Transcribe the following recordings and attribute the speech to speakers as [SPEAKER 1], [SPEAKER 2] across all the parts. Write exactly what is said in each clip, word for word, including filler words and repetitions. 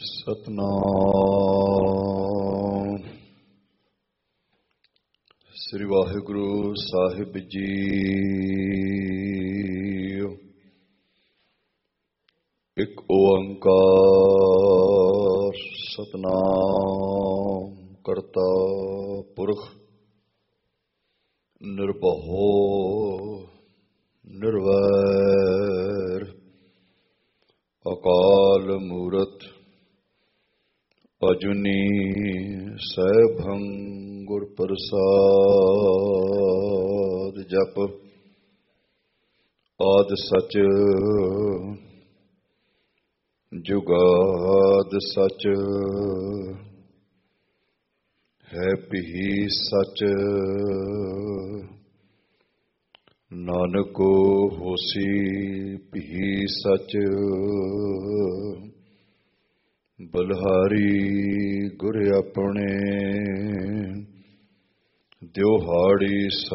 [SPEAKER 1] ਸਤਨਾਮ ਸ੍ਰੀ ਵਾਹਿਗੁਰੂ ਸਾਹਿਬ ਜੀ। ਇੱਕ ਓੰਕਾਰ ਸਤਨਾਮ ਕਰਤਾ ਪੁਰਖ ਨਿਰਭਉ ਨਿਰਵੈਰ ਅਕਾਲ ਮੂਰਤ ਅਜੂਨੀ ਸੈਭੰ ਗੁਰ ਪ੍ਰਸਾਦ। ਜਪ ਆਦਿ ਸਚ ਜੁਗਾਦ ਸਚ ਹੈ ਭੀ ਸਚ ਨਾਨਕ ਹੋਸੀ ਭੀ ਸਚ। ਬਲਿਹਾਰੀ ਗੁਰ ਆਪਣੇ ਦਿਉਹਾੜੀ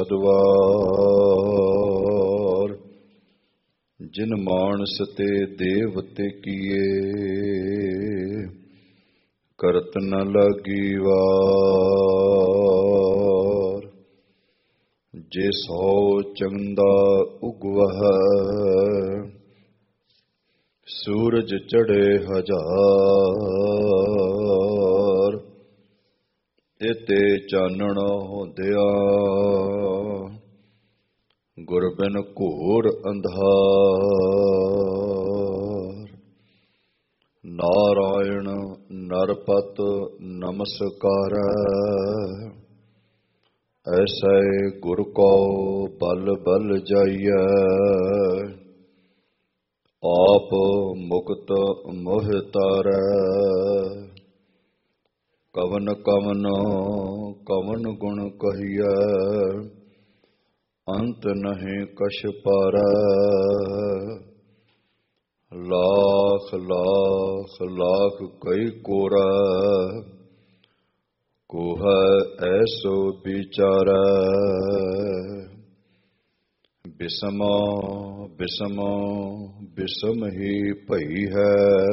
[SPEAKER 1] ਸਦਵਾਰ। ਜਿਨ ਮਾਨਸ ਤੇ ਦੇਵਤੇ ਕੀਏ ਕਰਤ ਨ ਲਾਗੀ ਵਾਰ। ਜੇ ਸੌ ਚੰਦਾ ਉਗਵਹਿ ਸੂਰਜ ਚੜ੍ਹੇ ਹਜ਼ਾਰ। ਇਤੇ ਚਾਨਣ ਹੁੰਦਿਆਂ ਗੁਰ ਬਿਨ ਘੋਰ ਅੰਧਾਰ। ਨਾਰਾਇਣ ਨਰਪਤ ਨਮਸਕਾਰੈ ਐਸੈ ਗੁਰ ਕੋ ਬਲ ਬਲ ਜਾਈਐ। ਆਪ ਮੁਕਤ ਮੋਹ ਤਾਰੈ ਕਵਨ ਕਵਨ ਕਵਨ ਗੁਣ ਕਹੀਐ। ਅੰਤ ਨਹੀਂ ਕਛ ਪਾਰੈ ਲਾਖ ਲਾਖ ਲਾਖ ਕਈ ਕੋਰੈ। ਕੋਹੈ ਐਸੋ ਵਿਚਾਰੈ ਬਿਸਮ ਬਿਸਮ ਬਿਸਮ ਹੀ ਭਈ ਹੈ।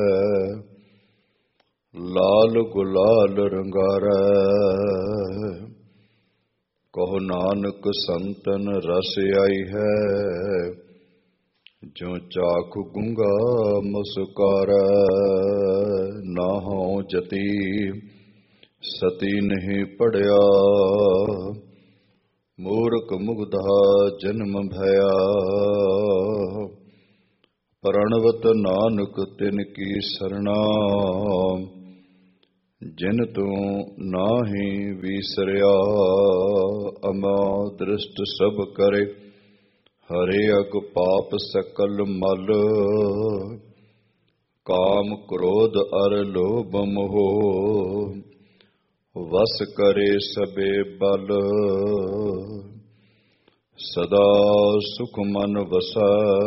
[SPEAKER 1] ਲਾਲ ਗੁਲਾਲ ਰੰਗਾਰੈ ਕਹੋ ਨਾਨਕ ਸੰਤਨ ਰਸ ਆਈ ਹੈ। ਜੋ ਚਾਖ ਗੁੰਗਾ ਮੁਸਕਾਰੈ ਨਾਹੋ ਜਤੀ ਸਤੀ ਨਹੀਂ ਪੜਿਆ। ਮੂਰਖ ਮੁਗਧਾ ਜਨਮ ਭਇਆ ਪ੍ਰਣਵਤ ਨਾਨਕ ਤਿਨ ਕੀ ਸਰਣਾ। ਜਿਨ ਤੂੰ ਨਾਹੀ ਵੀਸਰਿਆ ਅਮਾ ਦ੍ਰਿਸ਼ਟ ਸਭ ਕਰੇ। ਹਰੇ ਅਗ ਪਾਪ ਸਕਲ ਮਲ ਕਾਮ ਕ੍ਰੋਧ ਅਰ ਲੋਭ ਮੋਹ। ਵਸ ਕਰੇ ਸਬੇ ਬਲ ਸਦਾ ਸੁਖ ਮਨ ਵਸੈ।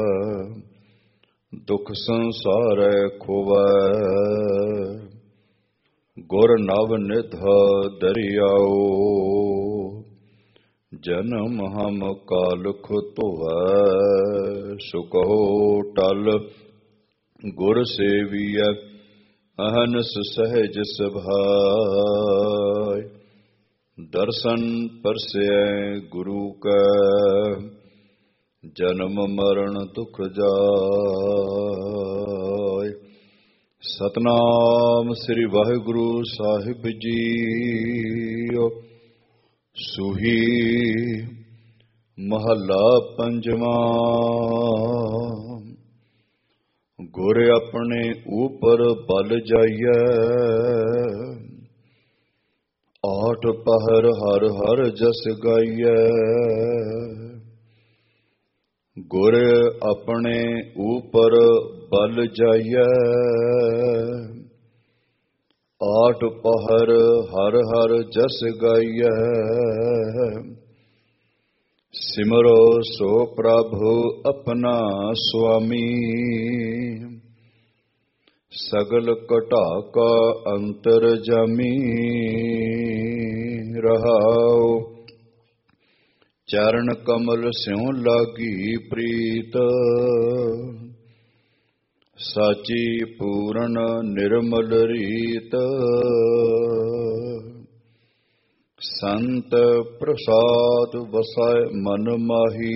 [SPEAKER 1] ਦੁਖ ਸੰਸਾਰੈ ਖੋਵੈ ਗੁਰ ਨਵ ਨਿਧ ਦਰਿਆਓ। ਜਨਮ ਹਮ ਕਾਲਖ ਧੋਵੈ ਸੁਕਹੁ ਟਲ ਗੁਰ ਸੇਵੀਐ। ਅਹਨਸ ਸਹਿਜ ਸੁਭਾਇ ਦਰਸ਼ਨ ਪਰਸੈ ਗੁਰੂ ਕੈ। ਜਨਮ ਮਰਨ ਦੁਖ ਜਾਇ। ਸਤਨਾਮ ਸ੍ਰੀ ਵਾਹਿਗੁਰੂ ਸਾਹਿਬ ਜੀ। ਸੂਹੀ ਮਹੱਲਾ ਪੰਜਵਾਂ। ਗੁਰ ਆਪਣੇ ਉਪਰ ਬਲ ਜਾਈਐ ਆਠ ਪਹਰ ਹਰ ਹਰ ਜਸ ਗਾਈਐ। ਗੁਰ ਆਪਣੇ ਉਪਰ ਬਲ ਜਾਈਐ ਆਠ ਪਹਰ ਹਰ ਹਰ ਜਸ ਗਾਈਐ। ਸਿਮਰੋ ਸੋ ਪ੍ਰਭੂ ਆਪਣਾ ਸੁਆਮੀ। ਸਗਲ ਘਟਾ ਕਾ ਅੰਤਰ ਜਾਮੀ ਰਹਾਉ। ਚਰਨ ਕਮਲ ਸਿਉ ਲਾਗੀ ਪ੍ਰੀਤ ਸਾਚੀ ਪੂਰਨ ਨਿਰਮਲ ਰੀਤ, ਸੰਤ ਪ੍ਰਸਾਦ ਵਸੈ ਮਨ ਮਾਹੀ।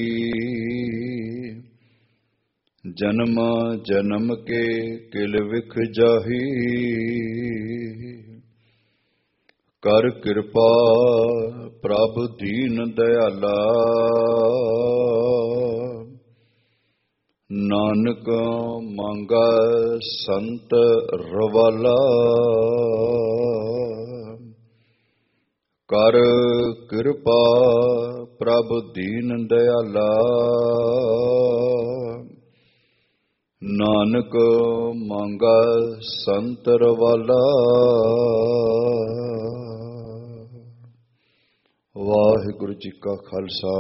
[SPEAKER 1] ਜਨਮ ਜਨਮ ਕੇ ਕਿਲ ਵਿਖ ਜਾਹੀ, ਕਰ ਕਿਰਪਾ ਪ੍ਰਭ ਦੀਨ ਦਇਆਲਾ। ਨਾਨਕ ਮੰਗੈ ਸੰਤ ਰਵਾਲਾ, ਕਰ ਕਿਰਪਾ ਪ੍ਰਭ ਦੀਨ ਦਇਆਲਾ। ਨਾਨਕ ਮੰਗੈ ਸੰਤ ਰਵਾਲਾ। ਵਾਹਿਗੁਰੂ ਜੀ ਕਾ ਖਾਲਸਾ,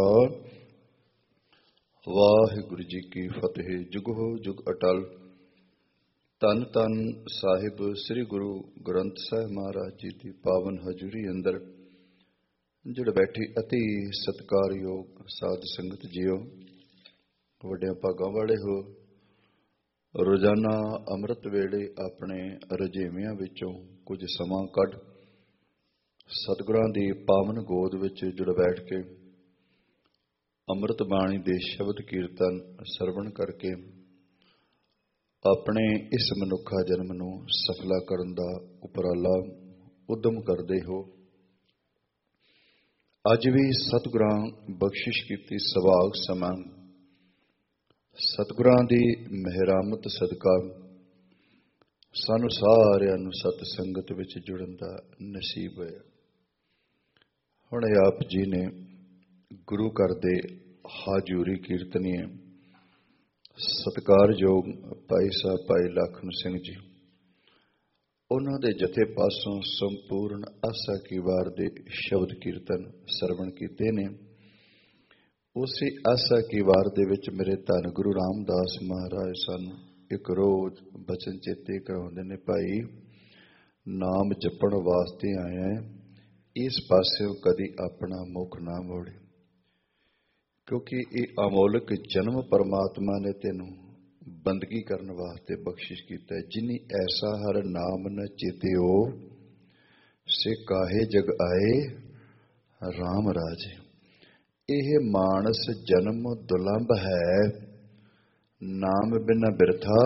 [SPEAKER 1] ਵਾਹਿਗੁਰੂ ਜੀ ਕੀ ਫਤਿਹ। ਜੁਗੋ ਜੁਗ ਅਟਲ। ਧੰਨ ਧੰਨ ਸਾਹਿਬ ਸ੍ਰੀ ਗੁਰੂ ਗ੍ਰੰਥ ਸਾਹਿਬ ਮਹਾਰਾਜ ਜੀ ਦੀ ਪਾਵਨ ਹਜ਼ੂਰੀ ਅੰਦਰ ਜਿਹੜੇ ਬੈਠੀ ਅਤੀ ਸਤਿਕਾਰਯੋਗ ਸਾਧ ਸੰਗਤ ਜੀਓ, ਵੱਡਿਆਂ ਭਾਗਾਂ ਵਾਲੇ ਹੋ। ਰੋਜ਼ਾਨਾ ਅੰਮ੍ਰਿਤ ਵੇਲੇ ਆਪਣੇ ਰੁਝੇਵਿਆਂ ਵਿੱਚੋਂ ਕੁਝ ਸਮਾਂ ਕੱਢ ਸਤਿਗੁਰਾਂ ਦੀ ਪਾਵਨ ਗੋਦ ਵਿੱਚ ਜੁੜ ਬੈਠ ਕੇ ਅੰਮ੍ਰਿਤ ਬਾਣੀ ਦੇ ਸ਼ਬਦ ਕੀਰਤਨ ਸਰਵਣ ਕਰਕੇ ਆਪਣੇ ਇਸ ਮਨੁੱਖਾ ਜਨਮ ਨੂੰ ਸਫਲਾ ਕਰਨ ਦਾ ਉਪਰਾਲਾ ਉਦਮ ਕਰਦੇ ਹੋ। ਅੱਜ ਵੀ ਸਤਿਗੁਰਾਂ ਬਖਸ਼ਿਸ਼ ਕੀਤੀ ਸੁਭਾਗ ਸਮਾਂ ਸਤਿਗੁਰਾਂ ਦੀ ਮਿਹਰਾਮਤ ਸਦਕਾ ਸਾਨੂੰ ਸਾਰਿਆਂ ਨੂੰ ਸਤ ਸੰਗਤ ਵਿੱਚ ਜੁੜਨ ਦਾ ਨਸੀਬ ਹੋਇਆ। ਹੁਣ ਆਪ ਜੀ ਨੇ ਗੁਰੂ ਘਰ ਦੇ ਹਾਜ਼ੂਰੀ ਕੀਰਤਨੀਏ ਸਤਿਕਾਰਯੋਗ ਭਾਈ ਸਾਹਿਬ ਭਾਈ ਲਖਨ ਸਿੰਘ ਜੀ, ਉਹਨਾਂ ਦੇ ਜਥੇ ਪਾਸੋਂ ਸੰਪੂਰਨ ਆਸਾ ਕੀ ਵਾਰ ਦੇ ਸ਼ਬਦ ਕੀਰਤਨ ਸਰਵਣ ਕੀਤੇ ਨੇ। ਉਸੇ ਆਸਾ ਕੀ ਵਾਰ ਦੇ ਵਿੱਚ ਮੇਰੇ ਧੰਨ ਗੁਰੂ ਰਾਮਦਾਸ ਮਹਾਰਾਜ ਸਾਨੂੰ ਇੱਕ ਰੋਜ਼ ਬਚਨ ਚੇਤੇ ਕਰਾਉਂਦੇ ਨੇ, ਭਾਈ ਨਾਮ ਜਪਣ ਵਾਸਤੇ ਆਇਆ, ਇਸ ਪਾਸਿਓਂ ਕਦੀ ਆਪਣਾ ਮੁਖ ਨਾ ਮੋੜੇ, ਕਿਉਂਕਿ ਇਹ ਅਮੋਲਕ ਜਨਮ ਪਰਮਾਤਮਾ ਨੇ ਤੈਨੂੰ ਬੰਦਗੀ ਕਰਨ ਵਾਸਤੇ ਬਖਸ਼ਿਸ਼ ਕੀਤਾ ਹੈ। ਜਿਨੀ ਐਸਾ ਹਰ ਨਾਮ ਨ ਚੇਤਿਓ, ਸੇ ਕਾਹੇ ਜਗ ਆਏ ਰਾਮ ਰਾਜੇ। ਇਹ ਮਾਨਸ ਜਨਮ ਦੁਲੰਭ ਹੈ, ਨਾਮ ਬਿਨਾ ਬਿਰਥਾ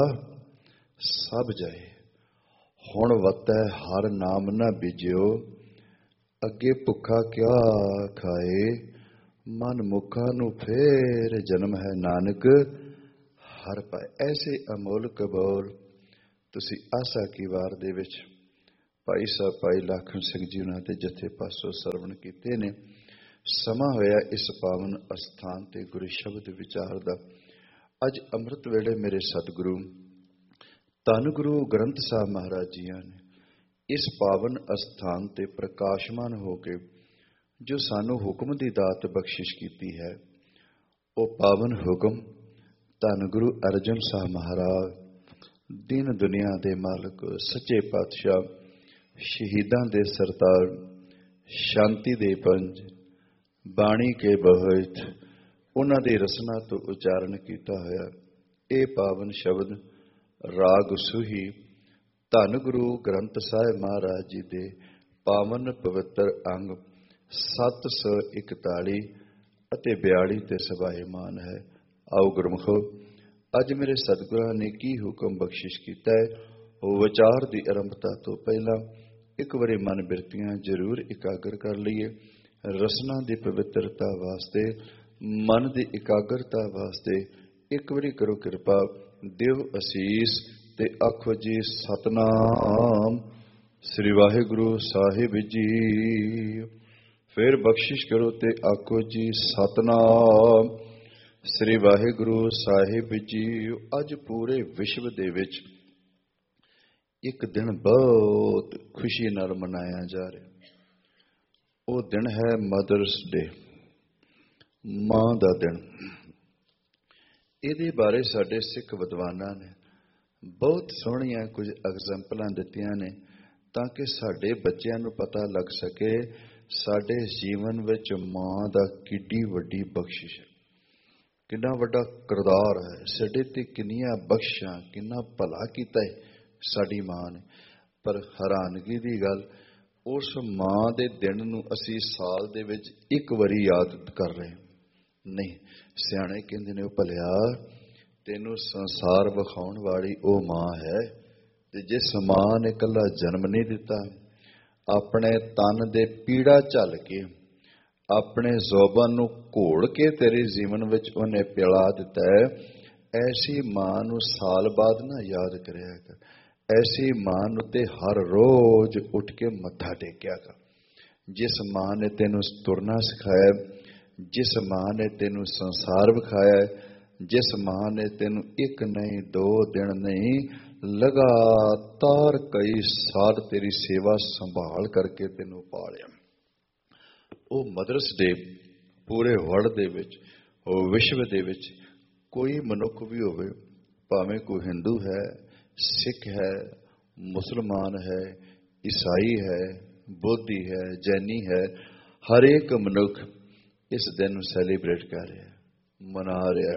[SPEAKER 1] ਸਭ ਜਾਏ। ਹੁਣ ਵਤੈ ਹਰ ਨਾਮ ਨਾ ਬੀਜਿਓ, ਅੱਗੇ ਭੁੱਖਾ ਕਿਆ ਖਾਏ। ਮਨ ਮੁਖਾਂ ਨੂੰ ਫੇਰ ਜਨਮ ਹੈ, ਨਾਨਕ ਹਰ ਪਾਏ। ਐਸੇ ਅਮੋਲਕ ਬੋਲ ਤੁਸੀਂ ਆਸਾ ਕੀ ਵਾਰ ਦੇ ਵਿੱਚ ਭਾਈ ਸਾਹਿਬ ਭਾਈ ਲਖਨ ਸਿੰਘ ਜੀ ਉਹਨਾਂ ਦੇ ਜਥੇ ਪਾਸੋਂ ਸਰਵਣ ਕੀਤੇ ਨੇ। ਸਮਾਂ ਹੋਇਆ ਇਸ ਪਾਵਨ ਅਸਥਾਨ ਤੇ ਗੁਰੂ ਸ਼ਬਦ ਵਿਚਾਰ ਦਾ। ਅੱਜ ਅੰਮ੍ਰਿਤ ਵੇਲੇ ਮੇਰੇ ਸਤਿਗੁਰੂ ਧੰਨ ਗੁਰੂ ਗ੍ਰੰਥ ਸਾਹਿਬ ਮਹਾਰਾਜ ਜੀਆਂ ਨੇ ਇਸ ਪਾਵਨ ਅਸਥਾਨ ਤੇ ਪ੍ਰਕਾਸ਼ਮਾਨ ਹੋ ਕੇ ਜੋ ਸਾਨੂੰ ਹੁਕਮ ਦੀ ਦਾਤ ਬਖਸ਼ਿਸ਼ ਕੀਤੀ ਹੈ, ਉਹ ਪਾਵਨ ਹੁਕਮ ਧੰਨ ਗੁਰੂ ਅਰਜਨ ਸਾਹਿਬ ਮਹਾਰਾਜ, ਦੀਨ ਦੁਨੀਆ ਦੇ ਮਾਲਕ, ਸੱਚੇ ਪਾਤਸ਼ਾਹ, ਸ਼ਹੀਦਾਂ ਦੇ ਸਰਤਾਰ, ਸ਼ਾਂਤੀ ਦੇ ਪੰਜ, ਬਾਣੀ ਕੇ ਬਹੁਤ, ਉਹਨਾਂ ਦੀ ਰਸਨਾ ਤੋਂ ਉਚਾਰਨ ਕੀਤਾ ਹੋਇਆ ਇਹ ਪਾਵਨ ਸ਼ਬਦ ਰਾਗ ਸੂਹੀ ਧੰਨ ਗੁਰੂ ਗ੍ਰੰਥ ਸਾਹਿਬ ਮਹਾਰਾਜ ਜੀ ਦੇ ਪਾਵਨ ਪਵਿੱਤਰ ਅੰਗ ਸੱਤ ਸੌ ਇਕਤਾਲੀ ਅਤੇ ਬਿਆਲੀ ਤੇ ਸਭਾਏਮਾਨ ਹੈ। ਆਓ ਗੁਰਮੁਖੋ, ਅੱਜ ਮੇਰੇ ਸਤਿਗੁਰਾਂ ਨੇ ਕੀ ਹੁਕਮ ਬਖਸ਼ਿਸ਼ ਕੀਤਾ ਹੈ, ਉਹ ਵਿਚਾਰ ਦੀ ਆਰੰਭਤਾ ਤੋਂ ਪਹਿਲਾਂ ਇੱਕ ਵਾਰੀ ਮਨ ਬਿਰਤੀਆਂ ਜ਼ਰੂਰ ਇਕਾਗਰ ਕਰ ਲਈਏ। ਰਸਨਾ ਦੀ ਪਵਿੱਤਰਤਾ ਵਾਸਤੇ, ਮਨ ਦੀ ਇਕਾਗਰਤਾ ਵਾਸਤੇ ਇੱਕ ਵਾਰੀ ਕਰੋ ਕਿਰਪਾ, ਦਿਵ ਅਸੀਸ ਤੇ ਆਖੋ ਜੀ ਸਤਨਾਮ ਸ੍ਰੀ ਵਾਹਿਗੁਰੂ ਸਾਹਿਬ ਜੀ। ਫਿਰ ਬਖਸ਼ਿਸ਼ ਕਰੋ ਤੇ ਆਖੋ ਜੀ ਸਤਨਾਮ ਸ੍ਰੀ ਵਾਹਿਗੁਰੂ ਸਾਹਿਬ ਜੀ। ਅੱਜ ਪੂਰੇ ਵਿਸ਼ਵ ਦੇ ਵਿੱਚ ਇੱਕ ਦਿਨ ਬਹੁਤ ਖੁਸ਼ੀ ਨਾਲ ਮਨਾਇਆ ਜਾ ਰਿਹਾ। ਉਹ ਦਿਨ ਹੈ ਮਦਰਸ ਡੇ, ਮਾਂ ਦਾ ਦਿਨ। ਇਹਦੇ ਬਾਰੇ ਸਾਡੇ ਸਿੱਖ ਵਿਦਵਾਨਾਂ ਨੇ ਬਹੁਤ ਸੋਹਣੀਆਂ ਕੁਝ ਐਗਜ਼ਾਮਪਲਾਂ ਦਿੱਤੀਆਂ ਨੇ, ਤਾਂ ਕਿ ਸਾਡੇ ਬੱਚਿਆਂ ਨੂੰ ਪਤਾ ਲੱਗ ਸਕੇ ਸਾਡੇ ਜੀਵਨ ਵਿੱਚ ਮਾਂ ਦਾ ਕਿੱਡੀ ਵੱਡੀ ਬਖਸ਼ਿਸ਼ ਹੈ। ਕਿੰਨਾ ਵੱਡਾ ਕਿਰਦਾਰ ਹੈ ਸਾਡੇ ਤੇ, ਕਿੰਨੀਆਂ ਬਖਸ਼ਾਂ, ਕਿੰਨਾ ਭਲਾ ਕੀਤਾ ਹੈ ਸਾਡੀ ਮਾਂ ਨੇ। ਪਰ ਹੈਰਾਨਗੀ ਦੀ ਗੱਲ, ਉਸ ਮਾਂ ਦੇ ਦਿਨ ਨੂੰ ਅਸੀਂ ਸਾਲ ਦੇ ਵਿੱਚ ਇੱਕ ਵਾਰੀ ਯਾਦ ਕਰ ਰਹੇ ਨਹੀਂ। ਸਿਆਣੇ ਕਹਿੰਦੇ ਨੇ, ਉਹ ਭਲਿਆ ਤੈਨੂੰ ਸੰਸਾਰ ਵਿਖਾਉਣ ਵਾਲੀ ਉਹ ਮਾਂ ਹੈ, ਤੇ ਜਿਸ ਮਾਂ ਨੇ ਇਕੱਲਾ ਜਨਮ ਨਹੀਂ ਦਿੱਤਾ, ਆਪਣੇ ਤਨ ਦੇ ਪੀੜਾ ਝੱਲ ਕੇ, ਆਪਣੇ ਜ਼ੋਬਨ ਨੂੰ ਘੋਲ ਕੇ ਤੇਰੇ ਜੀਵਨ ਵਿੱਚ ਉਹਨੇ ਪਿਲਾ ਦਿੱਤਾ ਹੈ। ਐਸੀ ਮਾਂ ਨੂੰ ਸਾਲ ਬਾਅਦ ਨਾ ਯਾਦ ਕਰਿਆ ਕਰ, ਐਸੀ ਮਾਂ ਨੂੰ ਤੇ ਹਰ ਰੋਜ਼ ਉੱਠ ਕੇ ਮੱਥਾ ਟੇਕਿਆ ਕਰ। ਜਿਸ ਮਾਂ ਨੇ ਤੈਨੂੰ ਤੁਰਨਾ ਸਿਖਾਇਆ, ਜਿਸ ਮਾਂ ਨੇ ਤੈਨੂੰ ਸੰਸਾਰ ਵਿਖਾਇਆ, ਜਿਸ ਮਾਂ ਨੇ ਤੈਨੂੰ ਇੱਕ ਨਹੀਂ, ਦੋ ਦਿਨ ਨਹੀਂ, ਲਗਾਤਾਰ ਕਈ ਸਾਲ ਤੇਰੀ ਸੇਵਾ ਸੰਭਾਲ ਕਰਕੇ ਤੈਨੂੰ ਪਾਲਿਆ। ਉਹ ਮਦਰਸ ਦੇ ਪੂਰੇ ਵਰਲਡ ਦੇ ਵਿੱਚ, ਉਹ ਵਿਸ਼ਵ ਦੇ ਵਿੱਚ ਕੋਈ ਮਨੁੱਖ ਵੀ ਹੋਵੇ, ਭਾਵੇਂ ਕੋਈ ਹਿੰਦੂ ਹੈ, ਸਿੱਖ ਹੈ, ਮੁਸਲਮਾਨ ਹੈ, ਈਸਾਈ ਹੈ, ਬੋਧੀ ਹੈ, ਜੈਨੀ ਹੈ, ਹਰੇਕ ਮਨੁੱਖ ਇਸ ਦਿਨ ਨੂੰ ਸੈਲੀਬ੍ਰੇਟ ਕਰ ਰਿਹਾ, ਮਨਾ ਰਿਹਾ।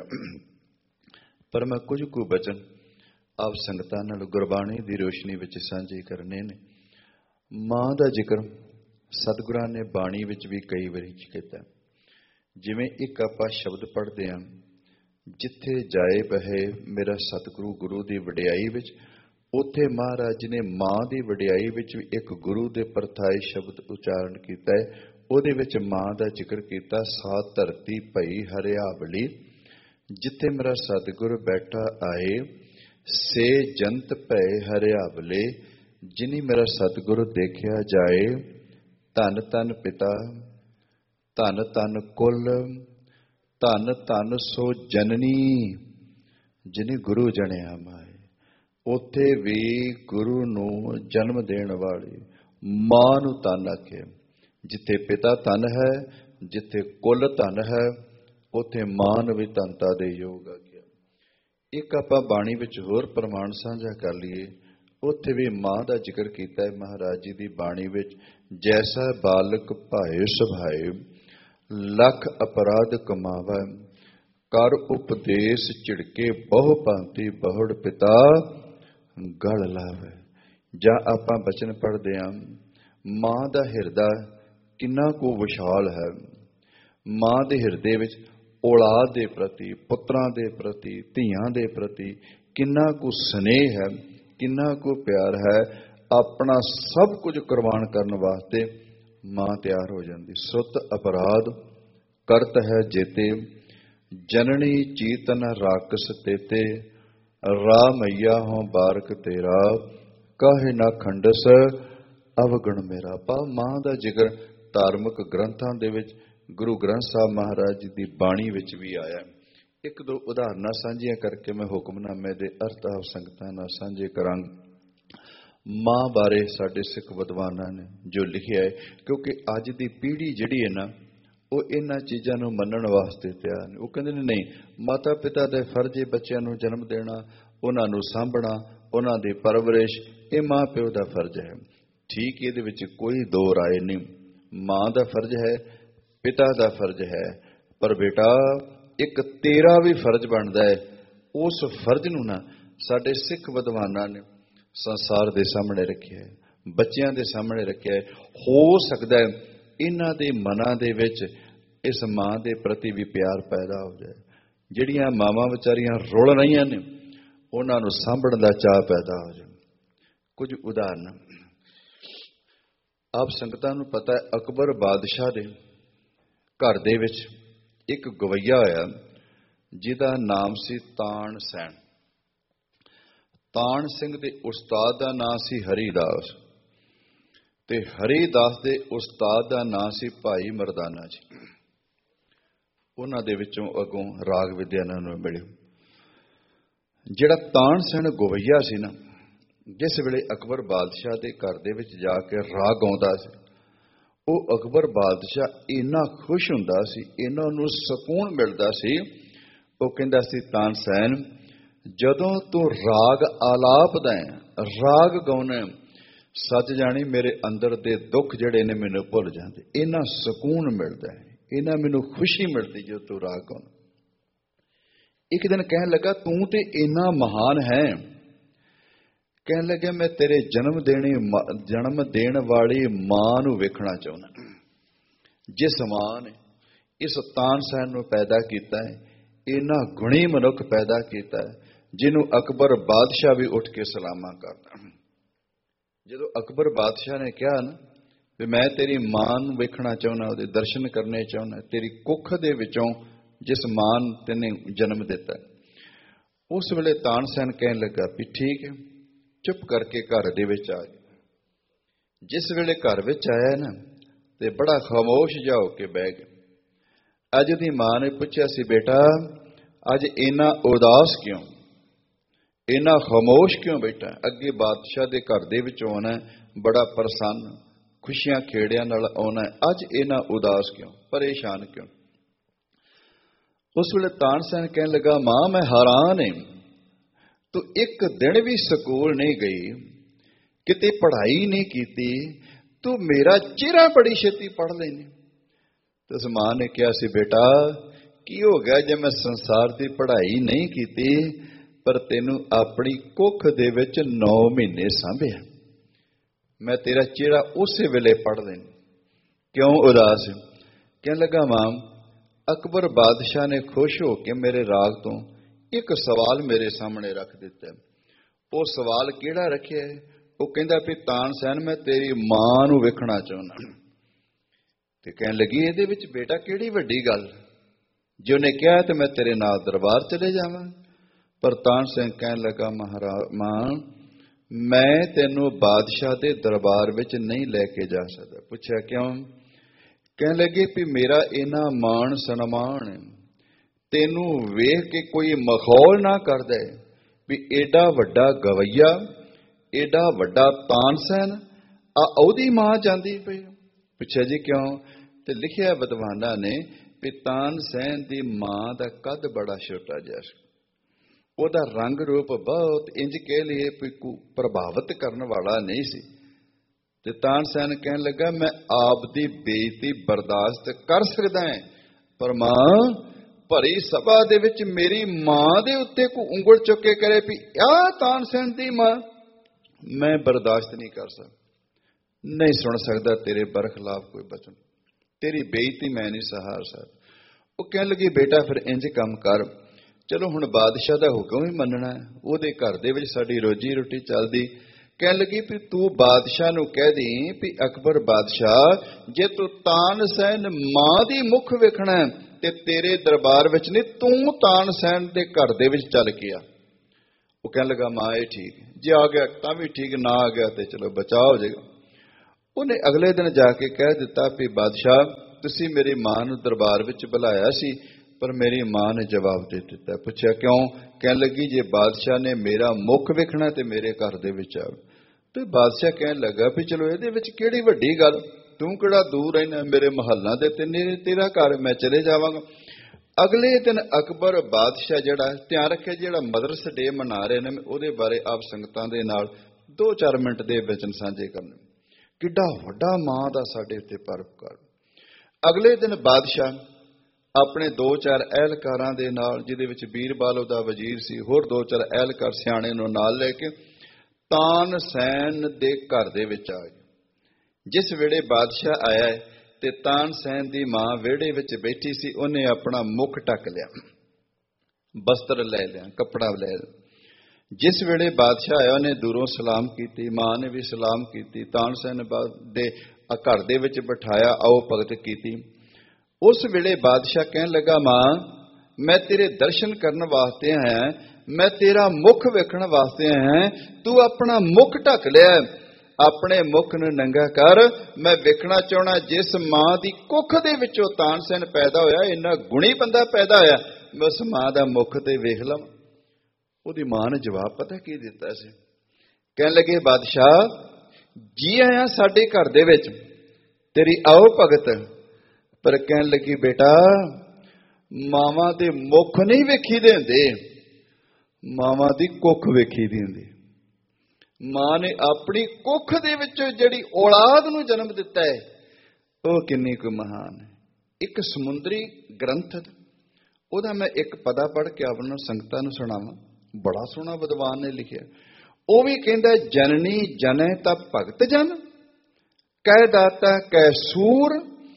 [SPEAKER 1] ਪਰ ਮੈਂ ਕੁਝ ਕੁ ਬਚਨ ਆਪ ਸੰਗਤਾਂ ਨਾਲ ਗੁਰਬਾਣੀ ਦੀ ਰੋਸ਼ਨੀ ਵਿੱਚ ਸਾਂਝੇ ਕਰਨੇ ਨੇ। ਮਾਂ ਦਾ ਜ਼ਿਕਰ ਸਤਿਗੁਰਾਂ ਨੇ ਬਾਣੀ ਵਿੱਚ ਵੀ ਕਈ ਵਾਰੀ ਕੀਤਾ। ਜਿਵੇਂ ਇੱਕ ਆਪਾਂ ਸ਼ਬਦ ਪੜ੍ਹਦੇ ਹਾਂ, ਜਿੱਥੇ ਜਾਏ ਬਹੇ ਮੇਰਾ ਸਤਿਗੁਰੂ ਗੁਰੂ ਦੀ ਵਡਿਆਈ ਵਿੱਚ, ਉੱਥੇ ਮਹਾਰਾਜ ਜੀ ਨੇ ਮਾਂ ਦੀ ਵਡਿਆਈ ਵਿੱਚ ਵੀ ਇੱਕ ਗੁਰੂ ਦੇ ਪਰਥਾਏ ਸ਼ਬਦ ਉਚਾਰਨ ਕੀਤਾ ਹੈ। ਉਹਦੇ ਵਿੱਚ ਮਾਂ ਦਾ ਜ਼ਿਕਰ ਕੀਤਾ, ਸਾ ਧਰਤੀ ਭਈ ਹਰਿਆਵਲੀ, ਜਿੱਥੇ ਮੇਰਾ ਸਤਿਗੁਰ ਬੈਠਾ ਆਏ, ਸੇ ਜੰਤ ਭਏ ਹਰਿਆਵਲੇ, ਜਿਨੀ ਮੇਰਾ ਸਤਿਗੁਰ ਦੇਖਿਆ ਜਾਏ, ਧੰਨ ਧੰਨ ਪਿਤਾ, ਧੰਨ ਧੰਨ ਕੁਲ, ਧੰਨ ਧੰਨ ਸੋ ਜਨਨੀ, ਜਿਨੇ ਗੁਰੂ ਜਣਿਆ ਮਾਏ। ਉੱਥੇ ਵੀ ਗੁਰੂ ਨੂੰ ਜਨਮ ਦੇਣ ਵਾਲੀ ਮਾਂ ਨੂੰ ਧੰਨ ਆਖਿਆ। ਜਿੱਥੇ ਪਿਤਾ ਧੰਨ ਹੈ, ਜਿੱਥੇ ਕੁਲ ਧੰਨ ਹੈ, ਉੱਥੇ ਮਾਂ ਨੂੰ ਵੀ ਧੰਨਤਾ ਦੇ ਯੋਗ ਆਖਿਆ। ਇੱਕ ਆਪਾਂ ਬਾਣੀ ਵਿੱਚ ਹੋਰ ਪ੍ਰਮਾਣ ਸਾਂਝਾ ਕਰ ਲਈਏ, ਉੱਥੇ ਵੀ ਮਾਂ ਦਾ ਜ਼ਿਕਰ ਕੀਤਾ ਹੈ ਮਹਾਰਾਜ ਜੀ ਦੀ ਬਾਣੀ ਵਿੱਚ। ਜੈਸਾ ਬਾਲਕ ਭਾਏ ਸੁਭਾਏ, ਲੱਖ ਅਪਰਾਧ ਕਮਾਵੈ, ਕਰ ਉਪਦੇਸ਼ ਝਿੜਕੇ ਬਹੁ ਭਾਂਤੀ, ਬਹੁੜ ਪਿਤਾ ਗਲ ਲਾਵੇ। ਜਾਂ ਆਪਾਂ ਬਚਨ ਪੜ੍ਹਦੇ ਹਾਂ, ਮਾਂ ਦਾ ਹਿਰਦਾ ਕਿੰਨਾ ਕੁ ਵਿਸ਼ਾਲ ਹੈ। ਮਾਂ ਦੇ ਹਿਰਦੇ ਵਿੱਚ ਔਲਾਦ ਦੇ ਪ੍ਰਤੀ, ਪੁੱਤਰਾਂ ਦੇ ਪ੍ਰਤੀ, ਧੀਆਂ ਦੇ ਪ੍ਰਤੀ ਕਿੰਨਾ ਕੁ ਸਨੇਹ ਹੈ, ਕਿੰਨਾ ਕੁ ਪਿਆਰ ਹੈ। ਆਪਣਾ ਸਭ ਕੁਝ ਕੁਰਬਾਨ ਕਰਨ ਵਾਸਤੇ ਮਾਂ ਤਿਆਰ ਹੋ ਜਾਂਦੀ। ਸੁਤ ਅਪਰਾਧ ਕਰਤ ਹੈ ਜੇਤੇ, ਜਨਨੀ ਚੀਤਨ ਰਾਕਸ ਤੇਤੇ, ਰਾਮਈਆ ਹੋ ਬਾਰਕ ਤੇਰਾ, ਕਾਹੇ ਨਾ ਖੰਡਸ ਅਵਗਣ ਮੇਰਾ। ਪਾ ਮਾਂ ਦਾ ਜ਼ਿਕਰ ਧਾਰਮਿਕ ਗ੍ਰੰਥਾਂ ਦੇ ਵਿੱਚ, ਗੁਰੂ ਗ੍ਰੰਥ ਸਾਹਿਬ ਮਹਾਰਾਜ ਜੀ ਦੀ ਬਾਣੀ ਵਿੱਚ ਵੀ ਆਇਆ। ਇੱਕ ਦੋ ਉਦਾਹਰਨਾਂ ਸਾਂਝੀਆਂ ਕਰਕੇ ਮੈਂ ਹੁਕਮਨਾਮੇ ਦੇ ਅਰਥ ਆਪ ਸੰਗਤਾਂ ਨਾਲ ਸਾਂਝੇ ਕਰਾਂਗਾ। ਮਾਂ ਬਾਰੇ ਸਾਡੇ ਸਿੱਖ ਵਿਦਵਾਨਾਂ ਨੇ ਜੋ ਲਿਖਿਆ ਹੈ, ਕਿਉਂਕਿ ਅੱਜ ਦੀ ਪੀੜ੍ਹੀ ਜਿਹੜੀ ਹੈ ਨਾ, ਉਹ ਇਹਨਾਂ ਚੀਜ਼ਾਂ ਨੂੰ ਮੰਨਣ ਵਾਸਤੇ ਤਿਆਰ ਨੇ। ਉਹ ਕਹਿੰਦੇ ਨੇ ਨਹੀਂ, ਮਾਤਾ ਪਿਤਾ ਦਾ ਫਰਜ਼ ਹੈ ਬੱਚਿਆਂ ਨੂੰ ਜਨਮ ਦੇਣਾ, ਉਹਨਾਂ ਨੂੰ ਸਾਂਭਣਾ, ਉਹਨਾਂ ਦੀ ਪਰਵਰਿਸ਼, ਇਹ ਮਾਂ ਪਿਓ ਦਾ ਫਰਜ਼ ਹੈ। ਠੀਕ, ਇਹਦੇ ਵਿੱਚ ਕੋਈ ਦੋ ਰਾਏ ਨਹੀਂ। ਮਾਂ ਦਾ ਫਰਜ਼ ਹੈ, ਪਿਤਾ ਦਾ ਫਰਜ਼ ਹੈ, ਪਰ ਬੇਟਾ ਇੱਕ ਤੇਰਾ ਵੀ ਫਰਜ਼ ਬਣਦਾ ਹੈ। ਉਸ ਫਰਜ਼ ਨੂੰ ਨਾ ਸਾਡੇ ਸਿੱਖ ਵਿਦਵਾਨਾਂ ਨੇ ਸੰਸਾਰ ਦੇ ਸਾਹਮਣੇ ਰੱਖਿਆ ਹੈ, ਬੱਚਿਆਂ ਦੇ ਸਾਹਮਣੇ ਰੱਖਿਆ ਹੈ। ਹੋ ਸਕਦਾ ਹੈ ਇਹਨਾਂ ਦੇ ਮਨਾਂ ਦੇ ਵਿੱਚ ਇਸ ਮਾਂ ਦੇ ਪ੍ਰਤੀ ਵੀ ਪਿਆਰ ਪੈਦਾ ਹੋ ਜਾਏ। ਜਿਹੜੀਆਂ ਮਾਵਾਂ ਵਿਚਾਰੀਆਂ ਰੁਲ ਰਹੀਆਂ ਨੇ, ਉਹਨਾਂ ਨੂੰ ਸਾਂਭਣ ਦਾ ਚਾਅ ਪੈਦਾ ਹੋ ਜਾਏ। ਕੁਝ ਉਦਾਹਰਨ ਆਪ ਸੰਗਤਾਂ ਨੂੰ ਪਤਾ ਹੈ, ਅਕਬਰ ਬਾਦਸ਼ਾਹ ਦੇ ਘਰ ਦੇ ਵਿੱਚ ਇੱਕ ਗਵਈਆ ਹੋਇਆ, ਜਿਹਦਾ ਨਾਮ ਸੀ ਤਾਣ ਸੈਣ। ਤਾਣ ਸਿੰਘ ਦੇ ਉਸਤਾਦ ਦਾ ਨਾਂ ਸੀ ਹਰੀਦਾਸ, ਤੇ ਹਰੀਦਾਸ ਦੇ ਉਸਤਾਦ ਦਾ ਨਾਂ ਸੀ ਭਾਈ ਮਰਦਾਨਾ ਜੀ। ਉਹਨਾਂ ਦੇ ਵਿੱਚੋਂ ਅੱਗੋਂ ਰਾਗ ਵਿਦਿਆ ਇਹਨਾਂ ਨੂੰ ਮਿਲੀ। ਜਿਹੜਾ ਤਾਣ ਸੈਣ ਗਵਈਆ ਸੀ ਨਾ, ਜਿਸ ਵੇਲੇ ਅਕਬਰ ਬਾਦਸ਼ਾਹ ਦੇ ਘਰ ਦੇ ਵਿੱਚ ਜਾ ਕੇ ਰਾਗ ਗਾਉਂਦਾ ਸੀ, ਉਹ ਅਕਬਰ ਬਾਦਸ਼ਾਹ ਇੰਨਾ ਖੁਸ਼ ਹੁੰਦਾ ਸੀ, ਇਹਨਾਂ ਨੂੰ ਸਕੂਨ ਮਿਲਦਾ ਸੀ। ਉਹ ਕਹਿੰਦਾ ਸੀ, ਤਾਣ ਸੈਣ, ਜਦੋਂ ਤੂੰ ਰਾਗ ਆਲਾਪਦਾ ਹੈ, ਰਾਗ ਗਾਉਣਾ, ਸੱਚ ਜਾਣੀ ਮੇਰੇ ਅੰਦਰ ਦੇ ਦੁੱਖ ਜਿਹੜੇ ਨੇ ਮੈਨੂੰ ਭੁੱਲ ਜਾਂਦੇ। ਇੰਨਾ ਸਕੂਨ ਮਿਲਦਾ ਹੈ, ਇਹਨਾਂ ਮੈਨੂੰ ਖੁਸ਼ੀ ਮਿਲਦੀ ਜਦੋਂ ਤੂੰ ਰਾਗ ਗਾਉਣਾ। ਇੱਕ ਦਿਨ ਕਹਿਣ ਲੱਗਾ, ਤੂੰ ਤੇ ਇੰਨਾ ਮਹਾਨ ਹੈ। ਕਹਿਣ ਲੱਗਾ, ਮੈਂ ਤੇਰੇ ਜਨਮ ਦੇਣੇ ਜਨਮ ਦੇਣ ਵਾਲੀ ਮਾਂ ਨੂੰ ਵੇਖਣਾ ਚਾਹੁੰਦਾ, ਜਿਸ ਮਾਂ ਨੇ ਇਸ ਤਾਨਸੈਨ ਨੂੰ ਪੈਦਾ ਕੀਤਾ ਹੈ, ਇੰਨਾ ਗੁਣੀ ਮਨੁੱਖ ਪੈਦਾ ਕੀਤਾ ਹੈ, ਜਿਹਨੂੰ ਅਕਬਰ ਬਾਦਸ਼ਾਹ ਵੀ ਉੱਠ ਕੇ ਸਲਾਮਾਂ ਕਰਦਾ। ਜਦੋਂ ਅਕਬਰ ਬਾਦਸ਼ਾਹ ਨੇ ਕਿਹਾ ਨਾ ਵੀ ਮੈਂ ਤੇਰੀ ਮਾਂ ਨੂੰ ਵੇਖਣਾ ਚਾਹੁੰਦਾ, ਉਹਦੇ ਦਰਸ਼ਨ ਕਰਨੇ ਚਾਹੁੰਦਾ, ਤੇਰੀ ਕੁੱਖ ਦੇ ਵਿੱਚੋਂ ਜਿਸ ਮਾਂ ਤੈਨੇ ਜਨਮ ਦਿੱਤਾ, ਉਸ ਵੇਲੇ ਤਾਨਸੈਨ ਕਹਿਣ ਲੱਗਾ ਵੀ ਠੀਕ ਹੈ, ਚੁੱਪ ਕਰਕੇ ਘਰ ਦੇ ਵਿੱਚ ਆ ਗਿਆ। ਜਿਸ ਵੇਲੇ ਘਰ ਵਿੱਚ ਆਇਆ ਨਾ ਤੇ ਬੜਾ ਖਾਮੋਸ਼ ਜਿਹਾ ਹੋ ਕੇ ਬਹਿ ਗਿਆ। ਅੱਜ ਉਹਦੀ ਮਾਂ ਨੇ ਪੁੱਛਿਆ ਸੀ, ਬੇਟਾ ਅੱਜ ਇੰਨਾ ਉਦਾਸ ਕਿਉਂ, ਇੰਨਾ ਖਾਮੋਸ਼ ਕਿਉਂ ਬੈਠਾ? ਅੱਗੇ ਬਾਦਸ਼ਾਹ ਦੇ ਘਰ ਦੇ ਵਿੱਚ ਆਉਣਾ, ਬੜਾ ਪ੍ਰਸੰਨ ਖੁਸ਼ੀਆਂ ਖੇੜਿਆਂ ਨਾਲ ਆਉਣਾ, ਅੱਜ ਇੰਨਾ ਉਦਾਸ ਕਿਉਂ, ਪਰੇਸ਼ਾਨ ਕਿਉਂ? ਉਸ ਵੇਲੇ ਤਾਨਸੈਨ ਕਹਿਣ ਲੱਗਾ, ਮਾਂ ਮੈਂ ਹੈਰਾਨ ਹਾਂ, ਤੂੰ ਇੱਕ ਦਿਨ ਵੀ ਸਕੂਲ ਨਹੀਂ ਗਈ, ਕਿਤੇ ਪੜ੍ਹਾਈ ਨਹੀਂ ਕੀਤੀ, ਤੂੰ ਮੇਰਾ ਚਿਹਰਾ ਬੜੀ ਛੇਤੀ ਪੜ੍ਹ ਲੈਂਦੀ। ਤੇ ਉਸ ਮਾਂ ਨੇ ਕਿਹਾ ਸੀ, ਬੇਟਾ ਕੀ ਹੋ ਗਿਆ ਜੇ ਮੈਂ ਸੰਸਾਰ ਦੀ ਪੜ੍ਹਾਈ ਨਹੀਂ ਕੀਤੀ, ਪਰ ਤੈਨੂੰ ਆਪਣੀ ਕੁੱਖ ਦੇ ਵਿੱਚ ਨੌ ਮਹੀਨੇ ਸਾਂਭਿਆ, ਮੈਂ ਤੇਰਾ ਚਿਹਰਾ ਉਸੇ ਵੇਲੇ ਪੜ੍ਹ ਲੈਂਦੀ, ਕਿਉਂ ਉਦਾਸ? ਕਹਿਣ ਲੱਗਾ, ਮਾਂ ਅਕਬਰ ਬਾਦਸ਼ਾਹ ਨੇ ਖੁਸ਼ ਹੋ ਕੇ ਮੇਰੇ ਰਾਗ ਤੋਂ ਇੱਕ ਸਵਾਲ ਮੇਰੇ ਸਾਹਮਣੇ ਰੱਖ ਦਿੱਤਾ। ਉਹ ਸਵਾਲ ਕਿਹੜਾ ਰੱਖਿਆ? ਉਹ ਕਹਿੰਦਾ ਵੀ ਤਾਨਸੈਨ ਮੈਂ ਤੇਰੀ ਮਾਂ ਨੂੰ ਵੇਖਣਾ ਚਾਹੁੰਦਾ। ਤੇ ਕਹਿਣ ਲੱਗੀ, ਇਹਦੇ ਵਿੱਚ ਬੇਟਾ ਕਿਹੜੀ ਵੱਡੀ ਗੱਲ, ਜੇ ਉਹਨੇ ਕਿਹਾ ਤੇ ਮੈਂ ਤੇਰੇ ਨਾਲ ਦਰਬਾਰ ਚਲੇ ਜਾਵਾਂ। ਪਰ ਤਾਨਸੈਨ ਕਹਿਣ ਲੱਗਾ, ਮਹਾਰਾਜ ਮਾਂ ਮੈਂ ਤੈਨੂੰ ਬਾਦਸ਼ਾਹ ਦੇ ਦਰਬਾਰ ਵਿੱਚ ਨਹੀਂ ਲੈ ਕੇ ਜਾ ਸਕਦਾ। ਪੁੱਛਿਆ ਕਿਉਂ? ਕਹਿਣ ਲੱਗੇ ਵੀ ਮੇਰਾ ਇੰਨਾ ਮਾਣ ਸਨਮਾਨ ਹੈ, ਤੈਨੂੰ ਵੇਖ ਕੇ ਕੋਈ ਮਖੌਲ ਨਾ ਕਰਦਾ ਵੀ ਏਡਾ ਵੱਡਾ ਗਵਈਆ, ਏਡਾ ਵੱਡਾ ਤਾਨਸੈਨ, ਆ ਉਹਦੀ ਮਾਂ ਜਾਂਦੀ ਪਈ। ਪੁੱਛਿਆ ਜੀ ਕਿਉਂ? ਤੇ ਲਿਖਿਆ ਵਿਦਵਾਨਾਂ ਨੇ ਵੀ ਤਾਨਸੈਨ ਦੀ ਮਾਂ ਦਾ ਕੱਦ ਬੜਾ ਛੋਟਾ ਜਿਹਾ ਸੀ, ਉਹਦਾ ਰੰਗ ਰੂਪ ਬਹੁਤ ਇੰਜ ਕਹਿ ਲਈਏ ਵੀ ਪ੍ਰਭਾਵਿਤ ਕਰਨ ਵਾਲਾ ਨਹੀਂ ਸੀ। ਤੇ ਤਾਨਸੈਨ ਕਹਿਣ ਲੱਗਾ, ਮੈਂ ਆਪ ਦੀ ਬੇਇੱਜ਼ਤੀ ਬਰਦਾਸ਼ਤ ਕਰ ਸਕਦਾ ਹਾਂ, ਪਰ ਮਾਂ ਭਰੀ ਸਭਾ ਦੇ ਵਿੱਚ ਮੇਰੀ ਮਾਂ ਦੇ ਉੱਤੇ ਕੋਈ ਉਂਗਲ ਚੁੱਕ ਕੇ ਕਰੇ ਵੀ ਆਹ ਤਾਨਸੈਨ ਦੀ ਮਾਂ, ਮੈਂ ਬਰਦਾਸ਼ਤ ਨਹੀਂ ਕਰ ਸਕਦਾ, ਨਹੀਂ ਸੁਣ ਸਕਦਾ ਤੇਰੇ ਬਰਖਲਾਫ ਕੋਈ ਬਚਨ, ਤੇਰੀ ਬੇਇੱਜ਼ਤੀ ਮੈਂ ਨਹੀਂ ਸਹਾਰ ਸਕਦਾ। ਉਹ ਕਹਿਣ ਲੱਗੀ, ਬੇਟਾ ਫਿਰ ਇੰਜ ਕੰਮ ਕਰ, ਚਲੋ ਹੁਣ ਬਾਦਸ਼ਾਹ ਦਾ ਹੁਕਮ ਹੀ ਮੰਨਣਾ, ਉਹਦੇ ਘਰ ਦੇ ਵਿੱਚ ਸਾਡੀ ਰੋਜੀ ਰੋਟੀ ਚੱਲਦੀ। ਕਹਿਣ ਲੱਗੀ ਵੀ ਤੂੰ ਬਾਦਸ਼ਾਹ ਨੂੰ ਕਹਿ ਦੀ ਵੀ ਅਕਬਰ ਬਾਦਸ਼ਾਹ ਜੇ ਤੂੰ ਤਾਨਸੈਨ ਮਾਂ ਦੀ ਮੁੱਖ ਵੇਖਣਾ ਤੇ ਤੇਰੇ ਦਰਬਾਰ ਵਿੱਚ ਨਹੀਂ, ਤੂੰ ਤਾਨਸੈਨ ਦੇ ਘਰ ਦੇ ਵਿੱਚ ਚੱਲ ਕੇ ਆ। ਉਹ ਕਹਿਣ ਲੱਗਾ, ਮਾਂ ਇਹ ਠੀਕ, ਜੇ ਆ ਗਿਆ ਤਾਂ ਵੀ ਠੀਕ, ਨਾ ਆ ਗਿਆ ਤੇ ਚਲੋ ਬਚਾਅ ਹੋ ਜਾਏਗਾ। ਉਹਨੇ ਅਗਲੇ ਦਿਨ ਜਾ ਕੇ ਕਹਿ ਦਿੱਤਾ ਵੀ ਬਾਦਸ਼ਾਹ ਤੁਸੀਂ ਮੇਰੀ ਮਾਂ ਨੂੰ ਦਰਬਾਰ ਵਿੱਚ ਬੁਲਾਇਆ ਸੀ, ਪਰ ਮੇਰੀ ਮਾਂ ਨੇ ਜਵਾਬ ਦੇ ਦਿੱਤਾ। ਪੁੱਛਿਆ ਕਿਉਂ? ਕਹਿਣ ਲੱਗੀ, ਜੇ ਬਾਦਸ਼ਾਹ ਨੇ ਮੇਰਾ ਮੁੱਖ ਵੇਖਣਾ ਤੇ ਮੇਰੇ ਘਰ ਦੇ ਵਿੱਚ ਆਵੇ। ਤੇ ਬਾਦਸ਼ਾਹ ਕਹਿਣ ਲੱਗਾ ਵੀ ਚਲੋ ਇਹਦੇ ਵਿੱਚ ਕਿਹੜੀ ਵੱਡੀ ਗੱਲ, ਤੂੰ ਕਿਹੜਾ ਦੂਰ ਰਹਿਣਾ, ਮੇਰੇ ਮਹੱਲਾ ਦੇ ਤਿੰਨੇ ਤੇਰਾ ਘਰ, ਮੈਂ ਚਲੇ ਜਾਵਾਂਗਾ। ਅਗਲੇ ਦਿਨ ਅਕਬਰ ਬਾਦਸ਼ਾਹ ਜਿਹੜਾ, ਧਿਆਨ ਰੱਖਿਆ ਜਿਹੜਾ ਮਦਰਸ ਡੇ ਮਨਾ ਰਹੇ ਨੇ, ਉਹਦੇ ਬਾਰੇ ਆਪ ਸੰਗਤਾਂ ਦੇ ਨਾਲ ਦੋ ਚਾਰ ਮਿੰਟ ਦੇ ਵਚਨ ਸਾਂਝੇ ਕਰਨੇ, ਕਿੱਡਾ ਵੱਡਾ ਮਾਂ ਦਾ ਸਾਡੇ ਉੱਤੇ ਪਰਉਪਕਾਰ। ਅਗਲੇ ਦਿਨ ਬਾਦਸ਼ਾਹ ਆਪਣੇ ਦੋ ਚਾਰ ਅਹਿਲਕਾਰਾਂ ਦੇ ਨਾਲ, ਜਿਹਦੇ ਵਿੱਚ ਬੀਰਬਾਲ ਉਹਦਾ ਵਜ਼ੀਰ ਸੀ, ਹੋਰ ਦੋ ਚਾਰ ਅਹਿਲਕਾਰ ਸਿਆਣੇ ਨੂੰ ਨਾਲ ਲੈ ਕੇ ਤਾਨਸੈਨ ਦੇ ਘਰ ਦੇ ਵਿੱਚ ਆ ਗਏ। ਜਿਸ ਵੇਲੇ ਬਾਦਸ਼ਾਹ ਆਇਆ ਤੇ ਤਾਨਸੈਨ ਦੀ ਮਾਂ ਵਿਹੜੇ ਵਿੱਚ ਬੈਠੀ ਸੀ, ਉਹਨੇ ਆਪਣਾ ਮੁੱਖ ਢੱਕ ਲਿਆ, ਬਸਤਰ ਲੈ ਲਿਆ, ਕੱਪੜਾ ਲੈ ਲਿਆ। ਜਿਸ ਵੇਲੇ ਬਾਦਸ਼ਾਹ ਆਇਆ ਉਹਨੇ ਦੂਰੋਂ ਸਲਾਮ ਕੀਤੀ, ਮਾਂ ਨੇ ਵੀ ਸਲਾਮ ਕੀਤੀ, ਤਾਨਸੈਨ ਦੇ ਘਰ ਦੇ ਵਿੱਚ ਬਿਠਾਇਆ, ਆਓ ਭਗਤ ਕੀਤੀ। ਉਸ ਵੇਲੇ ਬਾਦਸ਼ਾਹ ਕਹਿਣ ਲੱਗਾ, ਮਾਂ ਮੈਂ ਤੇਰੇ ਦਰਸ਼ਨ ਕਰਨ ਵਾਸਤੇ ਆਇਆ, ਮੈਂ ਤੇਰਾ ਮੁੱਖ ਵੇਖਣ ਵਾਸਤੇ ਆਇਆ, ਤੂੰ ਆਪਣਾ ਮੁੱਖ ਢੱਕ ਲਿਆ, ਆਪਣੇ ਮੁੱਖ ਨੂੰ ਨੰਗਾ ਕਰ, ਮੈਂ ਵੇਖਣਾ ਚਾਹਣਾ ਜਿਸ ਮਾਂ ਦੀ ਕੁੱਖ ਦੇ ਵਿੱਚੋਂ ਤਾਨਸੈਨ ਪੈਦਾ ਹੋਇਆ, ਇੰਨਾ ਗੁਣੀ ਬੰਦਾ ਪੈਦਾ ਹੋਇਆ, ਮੈਂ ਉਸ ਮਾਂ ਦਾ ਮੁੱਖ ਤੇ ਵੇਖ ਲਵਾਂ। ਉਹਦੀ ਮਾਂ ਨੇ ਜਵਾਬ ਪਤਾ ਕੀ ਦਿੱਤਾ ਸੀ? ਕਹਿਣ ਲੱਗੇ, ਬਾਦਸ਼ਾਹ ਜੀ ਆਇਆ ਸਾਡੇ ਘਰ ਦੇ ਵਿੱਚ, ਤੇਰੀ ਆਓ ਭਗਤ। ਪਰ ਕਹਿਣ ਲੱਗੀ, ਬੇਟਾ ਮਾਵਾਂ ਦੇ ਮੁੱਖ ਨਹੀਂ ਵੇਖੀ ਦੇ ਹੁੰਦੇ, ਮਾਵਾਂ ਦੀ ਕੁੱਖ ਵੇਖੀ ਦੀ ਹੁੰਦੀ। ਮਾਂ ਨੇ ਆਪਣੀ ਕੁੱਖ ਦੇ ਵਿੱਚ ਜਿਹੜੀ ਔਲਾਦ ਨੂੰ ਜਨਮ ਦਿੱਤਾ ਹੈ, ਉਹ ਕਿੰਨੀ ਕੁ ਮਹਾਨ ਹੈ। ਇੱਕ ਸਮੁੰਦਰੀ ਗ੍ਰੰਥ ਉਹਦਾ ਮੈਂ ਇੱਕ ਪਦਾ ਪੜ੍ਹ ਕੇ ਆਪਣਾ ਸੰਗਤਾਂ ਨੂੰ ਸੁਣਾਵਾਂ। ਬੜਾ ਸੋਹਣਾ ਵਿਦਵਾਨ ਨੇ ਲਿਖਿਆ। ਉਹ ਵੀ ਕਹਿੰਦਾ, ਜਨਨੀ ਜਨੈ ਤਾਂ ਭਗਤ ਜਨ, ਕਹਿ ਦਾਤਾ ਕਹਿ ਸੂਰ,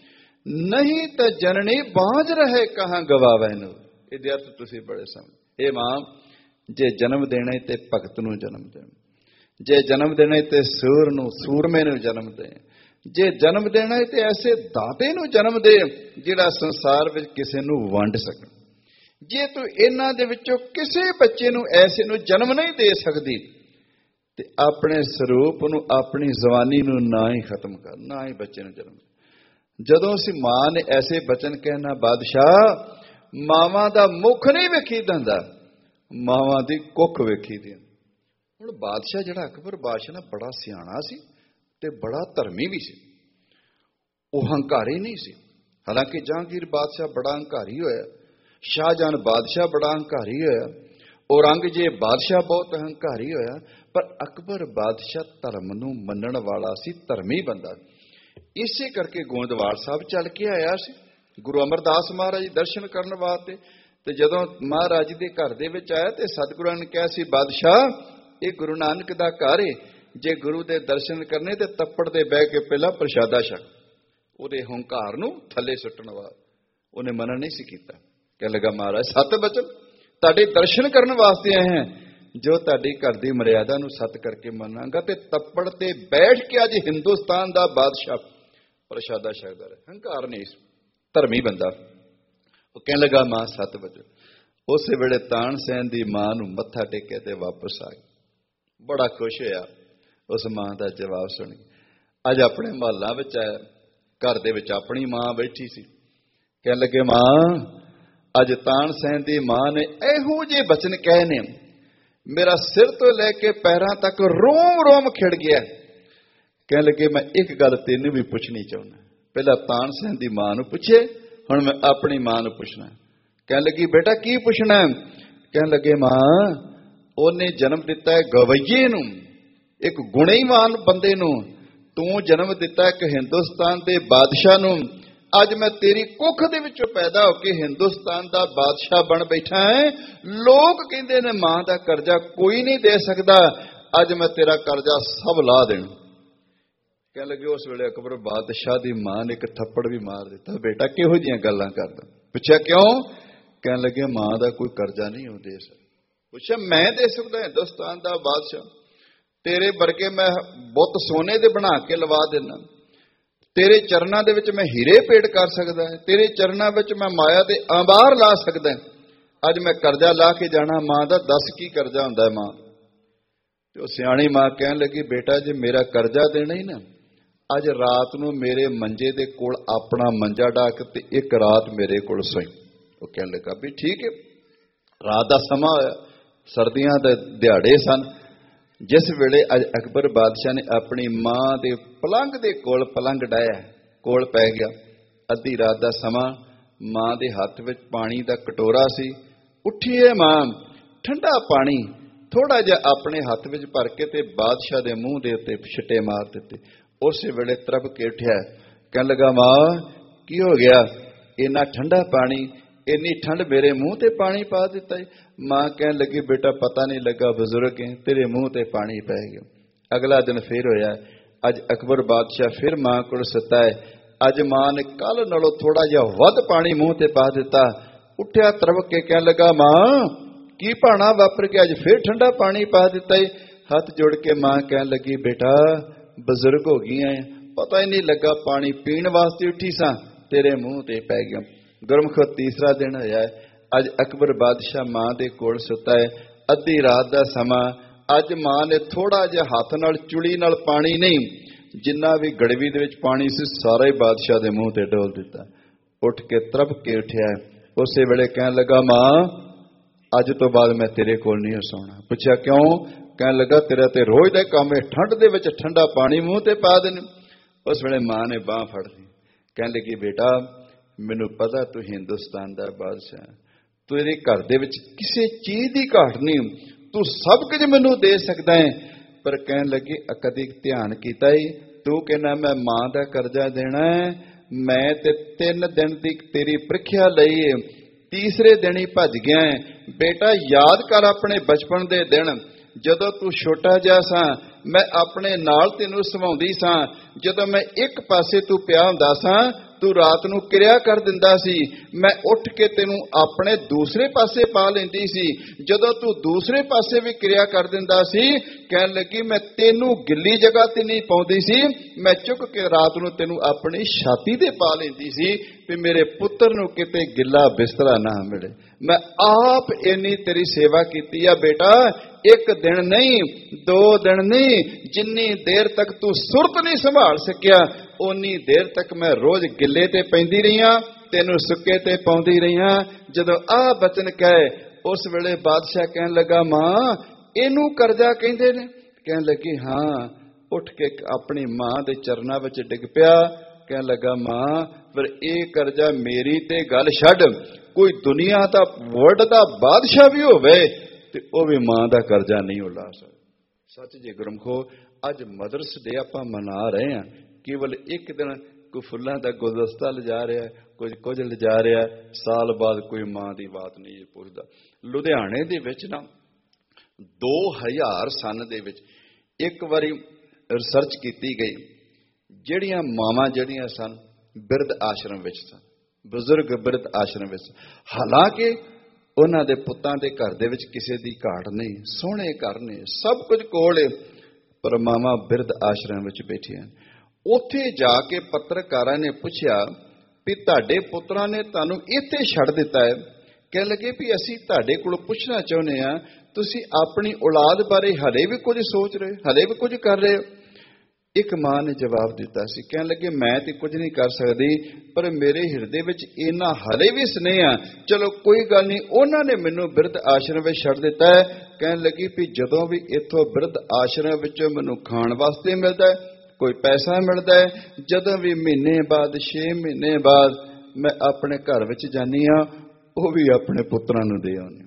[SPEAKER 1] ਨਹੀਂ ਤਾਂ ਜਨਨੀ ਬਾਝ ਰਹੇ ਕਹਾਂ ਗਵਾਵੈ ਨੂੰ। ਇਹਦੇ ਅਰਥ ਤੁਸੀਂ ਬੜੇ ਸਮਝ। ਇਹ ਮਾਂ, ਜੇ ਜਨਮ ਦੇਣਾ ਤੇ ਭਗਤ ਨੂੰ ਜਨਮ ਦੇ, ਜੇ ਜਨਮ ਦੇਣਾ ਤੇ ਸੂਰ ਨੂੰ, ਸੂਰਮੇ ਨੂੰ ਜਨਮ ਦੇ, ਜੇ ਜਨਮ ਦੇਣਾ ਤੇ ਐਸੇ ਦਾਤੇ ਨੂੰ ਜਨਮ ਦੇ ਜਿਹੜਾ ਸੰਸਾਰ ਵਿੱਚ ਕਿਸੇ ਨੂੰ ਵੰਡ ਸਕੇ। ਜੇ ਤੂੰ ਇਹਨਾਂ ਦੇ ਵਿੱਚੋਂ ਕਿਸੇ ਬੱਚੇ ਨੂੰ ਐਸੇ ਨੂੰ ਜਨਮ ਨਹੀਂ ਦੇ ਸਕਦੀ ਤੇ ਆਪਣੇ ਸਰੂਪ ਨੂੰ, ਆਪਣੀ ਜਵਾਨੀ ਨੂੰ ਨਾ ਹੀ ਖਤਮ ਕਰ, ਨਾ ਹੀ ਬੱਚੇ ਨੂੰ ਜਨਮ ਦੇ। ਜਦੋਂ ਅਸੀਂ ਮਾਂ ਨੇ ਐਸੇ ਬਚਨ ਕਹਿਣਾ, ਬਾਦਸ਼ਾਹ ਮਾਵਾਂ ਦਾ ਮੁਖ ਨਹੀਂ ਵੇਖੀ ਦਿੰਦਾ, ਮਾਵਾਂ ਦੀ ਕੁੱਖ ਵੇਖੀ ਦੀ। ਹੁਣ ਬਾਦਸ਼ਾਹ ਜਿਹੜਾ ਅਕਬਰ ਬਾਦਸ਼ਾਹ ਨਾ ਬੜਾ ਸਿਆਣਾ ਸੀ ਤੇ ਬੜਾ ਧਰਮੀ ਵੀ ਸੀ। ਉਹ ਹੰਕਾਰੀ ਨਹੀਂ ਸੀ। ਹਾਲਾਂਕਿ ਜਹਾਂਗੀਰ ਬਾਦਸ਼ਾਹ ਬੜਾ ਹੰਕਾਰੀ ਹੋਇਆ, ਸ਼ਾਹਜਹਾਨ ਬਾਦਸ਼ਾਹ ਬੜਾ ਹੰਕਾਰੀ ਹੋਇਆ, ਔਰੰਗਜ਼ੇਬ ਬਾਦਸ਼ਾਹ ਬਹੁਤ ਹੰਕਾਰੀ ਹੋਇਆ, ਪਰ ਅਕਬਰ ਬਾਦਸ਼ਾਹ ਧਰਮ ਨੂੰ ਮੰਨਣ ਵਾਲਾ ਸੀ, ਧਰਮੀ ਬੰਦਾ। ਇਸੇ ਕਰਕੇ ਗੋਇੰਦਵਾਲ ਸਾਹਿਬ ਚੱਲ ਕੇ ਆਇਆ ਸੀ ਗੁਰੂ ਅਮਰਦਾਸ ਮਹਾਰਾਜ ਦਰਸ਼ਨ ਕਰਨ ਵਾਸਤੇ। ਤੇ ਜਦੋਂ ਮਹਾਰਾਜ ਦੇ ਘਰ ਦੇ ਵਿੱਚ ਆਇਆ ਤੇ ਸਤਿਗੁਰਾਂ ਨੇ ਕਿਹਾ ਸੀ, ਬਾਦਸ਼ਾਹ ਇਹ ਗੁਰੂ ਨਾਨਕ ਦਾ ਘਰ ਹੈ, ਜੇ ਗੁਰੂ ਦੇ ਦਰਸ਼ਨ ਕਰਨੇ ਤੇ ਤੱਪੜ ਤੇ ਬਹਿ ਕੇ ਪਹਿਲਾਂ ਪ੍ਰਸ਼ਾਦਾ ਛਕ। ਉਹਦੇ ਹੰਕਾਰ ਨੂੰ ਥੱਲੇ ਸੁੱਟਣ ਵਾਲਾ ਉਹਨੇ ਮਨਾ ਨਹੀਂ ਸੀ ਕੀਤਾ। ਕਹਿ ਲਗਾ, ਮਹਾਰਾਜ ਸਤ ਬਚਨ, ਤੁਹਾਡੇ ਦਰਸ਼ਨ ਕਰਨ ਵਾਸਤੇ ਆਏ ਹਾਂ, ਜੋ ਤੁਹਾਡੀ ਘਰ ਦੀ ਮਰਿਆਦਾ ਨੂੰ ਸਤ ਕਰਕੇ ਮੰਨਾਂਗਾ ਤੇ ਤੱਪੜ ਤੇ ਬੈਠ ਕੇ ਅੱਜ ਹਿੰਦੁਸਤਾਨ ਦਾ ਬਾਦਸ਼ਾਹ ਪ੍ਰਸ਼ਾਦਾ ਛਕਦਾ ਰਿਹਾ। ਹੰਕਾਰ ਨਹੀਂ, ਧਰਮੀ ਬੰਦਾ। ਉਹ ਕਹਿਣ ਲੱਗਾ, ਮਾਂ ਸਤ ਬਚਨ। ਉਸੇ ਵੇਲੇ ਤਾਣ ਸੈਨ ਦੀ ਮਾਂ ਨੂੰ ਮੱਥਾ ਟੇਕਿਆ ਤੇ ਵਾਪਸ ਆ ਗਿਆ। ਬੜਾ ਖੁਸ਼ ਹੋਇਆ ਉਸ ਮਾਂ ਦਾ ਜਵਾਬ ਸੁਣ ਕੇ। ਅੱਜ ਆਪਣੇ ਮਹੱਲਾ ਵਿੱਚ ਆਇਆ, ਘਰ ਦੇ ਵਿੱਚ ਆਪਣੀ ਮਾਂ ਬੈਠੀ ਸੀ। ਕਹਿਣ ਲੱਗੇ, ਮਾਂ ਅੱਜ ਤਾਣ ਸੈਨ ਦੀ ਮਾਂ ਨੇ ਇਹੋ ਜਿਹੇ ਬਚਨ ਕਹੇ ਨੇ, ਮੇਰਾ ਸਿਰ ਤੋਂ ਲੈ ਕੇ ਪੈਰਾਂ ਤੱਕ ਰੋਮ ਰੋਮ ਖਿੜ ਗਿਆ। ਕਹਿਣ ਲੱਗੇ, ਮੈਂ ਇੱਕ ਗੱਲ ਤੈਨੂੰ ਵੀ ਪੁੱਛਣੀ ਚਾਹੁੰਦਾ। ਪਹਿਲਾਂ ਤਾਣ ਸੈਨ ਦੀ ਮਾਂ ਨੂੰ ਪੁੱਛੇ, ਹੁਣ ਮੈਂ ਆਪਣੀ ਮਾਂ ਨੂੰ ਪੁੱਛਣਾ। ਕਹਿਣ ਲੱਗੀ, ਬੇਟਾ ਕੀ ਪੁੱਛਣਾ? ਕਹਿਣ ਲੱਗੇ, ਮਾਂ ਉਹਨੇ ਜਨਮ ਦਿੱਤਾ ਹੈ ਗਵਈਏ ਨੂੰ, ਇੱਕ ਗੁਣੀਵਾਨ ਬੰਦੇ ਨੂੰ। ਤੂੰ ਜਨਮ ਦਿੱਤਾ ਇੱਕ ਹਿੰਦੁਸਤਾਨ ਦੇ ਬਾਦਸ਼ਾਹ ਨੂੰ। ਅੱਜ ਮੈਂ ਤੇਰੀ ਕੁੱਖ ਦੇ ਵਿੱਚੋਂ ਪੈਦਾ ਹੋ ਕੇ ਹਿੰਦੁਸਤਾਨ ਦਾ ਬਾਦਸ਼ਾਹ ਬਣ ਬੈਠਾ ਹੈ। ਲੋਕ ਕਹਿੰਦੇ ਨੇ ਮਾਂ ਦਾ ਕਰਜ਼ਾ ਕੋਈ ਨਹੀਂ ਦੇ ਸਕਦਾ, ਅੱਜ ਮੈਂ ਤੇਰਾ ਕਰਜ਼ਾ ਸਭ ਲਾਹ ਦੇਣਾ। ਕਹਿਣ ਲੱਗੇ, ਉਸ ਵੇਲੇ ਅਕਬਰ ਬਾਦਸ਼ਾਹ ਦੀ ਮਾਂ ਨੇ ਇੱਕ ਥੱਪੜ ਵੀ ਮਾਰ ਦਿੱਤਾ। ਬੇਟਾ ਕਿਹੋ ਜਿਹੀਆਂ ਗੱਲਾਂ ਕਰਦਾ? ਪੁੱਛਿਆ, ਕਿਉਂ? ਕਹਿਣ ਲੱਗੇ, ਮਾਂ ਦਾ ਕੋਈ ਕਰਜ਼ਾ ਨਹੀਂ ਉਹ ਦੇ ਸਕਦਾ। ਪੁੱਛਿਆ, ਮੈਂ ਦੇ ਸਕਦਾ ਹਿੰਦੁਸਤਾਨ ਦਾ ਬਾਦਸ਼ਾਹ? ਤੇਰੇ ਵਰਗੇ ਮੈਂ ਬੁੱਤ ਸੋਨੇ ਦੇ ਬਣਾ ਕੇ ਲਵਾ ਦੇਣਾ, ਤੇਰੇ ਚਰਨਾਂ ਦੇ ਵਿੱਚ ਮੈਂ ਹੀਰੇ ਭੇਟ ਕਰ ਸਕਦਾ, ਤੇਰੇ ਚਰਨਾਂ ਵਿੱਚ ਮੈਂ ਮਾਇਆ ਦੇ ਅੰਬਾਰ ਲਾ ਸਕਦਾ। ਅੱਜ ਮੈਂ ਕਰਜ਼ਾ ਲਾ ਕੇ ਜਾਣਾ ਮਾਂ ਦਾ, ਦੱਸ ਕੀ ਕਰਜ਼ਾ ਹੁੰਦਾ ਹੈ ਮਾਂ? ਤੇ ਉਹ ਸਿਆਣੀ ਮਾਂ ਕਹਿਣ ਲੱਗੀ, ਬੇਟਾ ਜੇ ਮੇਰਾ ਕਰਜ਼ਾ ਦੇਣਾ ਹੀ ਨਾ, ਅੱਜ ਰਾਤ ਨੂੰ ਮੇਰੇ ਮੰਜੇ ਦੇ ਕੋਲ ਆਪਣਾ ਮੰਜਾ ਡਾਕ ਤੇ ਇੱਕ ਰਾਤ ਮੇਰੇ ਕੋਲ ਸੋਈ। ਉਹ ਕਹਿਣ ਲੱਗਾ, ਵੀ ਠੀਕ ਹੈ। ਰਾਤ ਦਾ ਸਮਾਂ ਹੋਇਆ, ਸਰਦੀਆਂ ਦੇ ਦਿਹਾੜੇ ਸਨ, ਜਿਸ ਵੇਲੇ ਅੱਜ ਅਕਬਰ ਬਾਦਸ਼ਾਹ ਨੇ ਆਪਣੀ ਮਾਂ ਦੇ ਪਲੰਗ ਦੇ ਕੋਲ ਪਲੰਗ ਡਾਇਆ, ਕੋਲ ਪੈ ਗਿਆ। ਅੱਧੀ ਰਾਤ ਦਾ ਸਮਾਂ, ਮਾਂ ਦੇ ਹੱਥ ਵਿੱਚ ਪਾਣੀ ਦਾ ਕਟੋਰਾ ਸੀ। ਉੱਠੀ ਹੈ ਮਾਂ, ਠੰਡਾ ਪਾਣੀ ਥੋੜਾ ਜਿਹਾ ਆਪਣੇ ਹੱਥ ਵਿੱਚ ਭਰ ਕੇ ਤੇ ਬਾਦਸ਼ਾਹ ਦੇ ਮੂੰਹ ਦੇ ਉੱਤੇ ਛਿੱਟੇ ਮਾਰ ਦਿੱਤੇ। ਉਸੇ ਵੇਲੇ ਤਰਬ ਕੇ ਉੱਠਿਆ। ਕਹਿਣ ਲੱਗਾ, ਮਾਂ ਕੀ ਹੋ ਗਿਆ? ਇੰਨਾ ਠੰਡਾ ਪਾਣੀ, ਇੰਨੀ ਠੰਡ ਮੇਰੇ ਮੂੰਹ ਤੇ ਪਾਣੀ ਪਾ ਦਿੱਤਾ ਹੈ। ਮਾਂ ਕਹਿਣ ਲੱਗੀ, ਬੇਟਾ ਪਤਾ ਨਹੀਂ ਲੱਗਾ, ਬਜ਼ੁਰਗ ਹੈ, ਤੇਰੇ ਮੂੰਹ ਤੇ ਪਾਣੀ ਪੈ ਗਿਆ। ਅਗਲਾ ਦਿਨ ਫਿਰ ਹੋਇਆ। ਅੱਜ ਅਕਬਰ ਬਾਦਸ਼ਾਹ ਫਿਰ ਮਾਂ ਕੋਲ ਸੁੱਤਾ ਹੈ। ਅੱਜ ਮਾਂ ਨੇ ਕੱਲ ਨਾਲੋਂ ਥੋੜਾ ਜਿਹਾ ਵੱਧ ਪਾਣੀ ਮੂੰਹ ਤੇ ਪਾ ਦਿੱਤਾ। ਉੱਠਿਆ ਤਰਵਕ ਕੇ ਕਹਿਣ ਲੱਗਾ, ਮਾਂ ਕੀ ਭਾਣਾ ਵਾਪਰ ਗਿਆ? ਅੱਜ ਫਿਰ ਠੰਡਾ ਪਾਣੀ ਪਾ ਦਿੱਤਾ ਹੈ। ਹੱਥ ਜੋੜ ਕੇ ਮਾਂ ਕਹਿਣ ਲੱਗੀ, ਬੇਟਾ ਬਜ਼ੁਰਗ ਹੋ ਗਈ ਹੈ, ਪਤਾ ਹੀ ਨਹੀਂ ਲੱਗਾ, ਪਾਣੀ ਪੀਣ ਵਾਸਤੇ ਉੱਠੀ ਸਾਂ, ਤੇਰੇ ਮੂੰਹ ਤੇ ਪੈ ਗਿਆ। ਗੁਰਮੁਖੋ ਤੀਸਰਾ ਦਿਨ ਹੋਇਆ। ਅੱਜ ਅਕਬਰ ਬਾਦਸ਼ਾਹ ਮਾਂ ਦੇ ਕੋਲ ਸੁੱਤਾ ਹੈ। ਅੱਧੀ ਰਾਤ ਦਾ ਸਮਾਂ। ਅੱਜ ਮਾਂ ਨੇ ਥੋੜਾ ਜਿਹਾ ਹੱਥ ਨਾਲ ਚੁਲੀ ਨਾਲ ਪਾਣੀ ਨਹੀਂ, ਜਿੰਨਾ ਵੀ ਗੜਵੀ ਦੇ ਵਿੱਚ ਪਾਣੀ ਸੀ ਸਾਰਾ ਹੀ ਬਾਦਸ਼ਾਹ ਦੇ ਮੂੰਹ ਤੇ ਡੋਲ ਦਿੱਤਾ। ਉੱਠ ਕੇ ਤਰਪ ਕੇ ਉੱਠਿਆ। ਉਸੇ ਵੇਲੇ ਕਹਿਣ ਲੱਗਾ, ਮਾਂ ਅੱਜ ਤੋਂ ਬਾਅਦ ਮੈਂ ਤੇਰੇ ਕੋਲ ਨਹੀਂ ਸੌਣਾ। ਪੁੱਛਿਆ, ਕਿਉਂ? ਕਹਿਣ ਲੱਗਾ, ਤੇਰਾ ਤੇ ਰੋਜ਼ ਦਾ ਕੰਮ ਹੈ, ਠੰਡ ਦੇ ਵਿੱਚ ਠੰਡਾ ਪਾਣੀ ਮੂੰਹ ਤੇ ਪਾ ਦੇਣ। ਉਸ ਵੇਲੇ ਮਾਂ ਨੇ ਬਾਂਹ ਫੜ ਲਈ। ਕਹਿਣ ਲੱਗੀ, ਬੇਟਾ ਮੈਨੂੰ ਪਤਾ ਤੂੰ ਹਿੰਦੁਸਤਾਨ ਦਾ ਬਾਦਸ਼ਾਹ, ਤੇਰੇ ਘਰ ਦੇ ਵਿੱਚ ਕਿਸੇ ਚੀਜ਼ ਦੀ ਘਾਟ ਨਹੀਂ, ਤੂੰ ਸਭ ਕੁਝ ਮੈਨੂੰ ਦੇ ਸਕਦਾ ਹੈ। ਪਰ ਕਹਿਣ ਲੱਗੀ, ਕਦੀ ਧਿਆਨ ਕੀਤਾ ਹੀ? ਤੂੰ ਕਹਿੰਦਾ ਮੈਂ ਮਾਂ ਦਾ ਕਰਜ਼ਾ ਦੇਣਾ ਹੈ। ਮੈਂ ਤੇ ਤਿੰਨ ਦਿਨ ਦੀ ਤੇਰੀ ਪ੍ਰੀਖਿਆ ਲਈ, तीसरे दिन ही भज गया है। बेटा याद कर अपने बचपन दे दिन, जदों तू छोटा जिहा सां मैं अपने नाल तैनूं सवाउंदी सां। जदों मैं एक पासे तू पिया हुंदा सां तू रात नूं किरिया कर दिंदा सी, मैं उठ के तैनूं अपने दूसरे पासे पा लैंदी सी। जदों तू दूसरे पासे भी किरिया कर दिंदा सी, कहण लगी मैं तैनूं गिल्ली जगह ते नहीं पाउंदी सी, मैं चुक के रात नूं तैनूं अपनी छाती ते पा लैंदी सी कि मेरे पुत्तर नूं किते गिल्ला बिस्तरा ना मिले। मैं आप इन्नी तेरी सेवा कीती आ बेटा, एक दिन नहीं दो दिन नहीं, जिन्नी देर तक तू सुरत नहीं संभाल सकिया उन्नी देर तक मैं रोज गिले ते पैंदी रही हां, तेनू सुके ते पाउंदी रही हां। जदों आ बचन कहे उस वेले बादशाह कहन लगा मां इनू करजा कहंदे ने? कहन लगी हां। उठ के अपनी मां दे चरनां विच डिग पिया, कहन लगा मां पर यह करजा मेरी ते गल छड्ड, कोई दुनिया दा वर्ल्ड दा बादशाह भी होवे ते ओह भी मां दा करजा नहीं ला सकदा। सच जी गुरमुखो, अज मदर्स डे आपां मना रहे हैं, केवल एक दिन कोई फुल्लां दा गुलदस्ता लिजा रहा है, कुछ कुछ लिजा रहा है, साल बाद कोई मां की बात नहीं पुछदा। लुधियाने दे विच ना दो हज़ार सन दे विच एक बारी रिसर्च की गई, जिहड़ियां मावां जिहड़ियां सन बिरध आश्रम विच सन, बुजुर्ग बिरध आश्रम विच, हालांकि उन्हां दे पुत्तां दे घर दे विच किसी दी घाट नहीं, सोहणे घर ने, सब कुछ कोल है, पर मावां बिरध आश्रम विच बैठियां। उत्थे जाके पत्रकारां ने पुछया भी तुहाडे पुत्रां ने तुहानूं इत्थे छड्ड दित्ता है, कह लगे भी असीं तुहाडे कोलों पुछना चाहुंदे आ तुसीं अपनी औलाद बारे हले भी कुछ सोच रहे, हले भी कुछ कर रहे हो? एक मां ने जवाब दिता सी, कहन लगे मैं तो कुछ नहीं कर सकती, पर मेरे हिरदे विच इन्ना हले भी स्नेह आ, चलो कोई गल नहीं, उन्होंने मैनू बिरध आश्रम में छड्ड दिता है। कहन लगी भी जदों भी इत्थों बिरध आश्रम विचों मैनू खाण वास्ते मिलता है, कोई पैसा मिलता है, जदों भी महीने बाद छे महीने बाद मैं अपने घर विच जानी हाँ, वह भी अपने पुत्रां नूं दे आउंदी।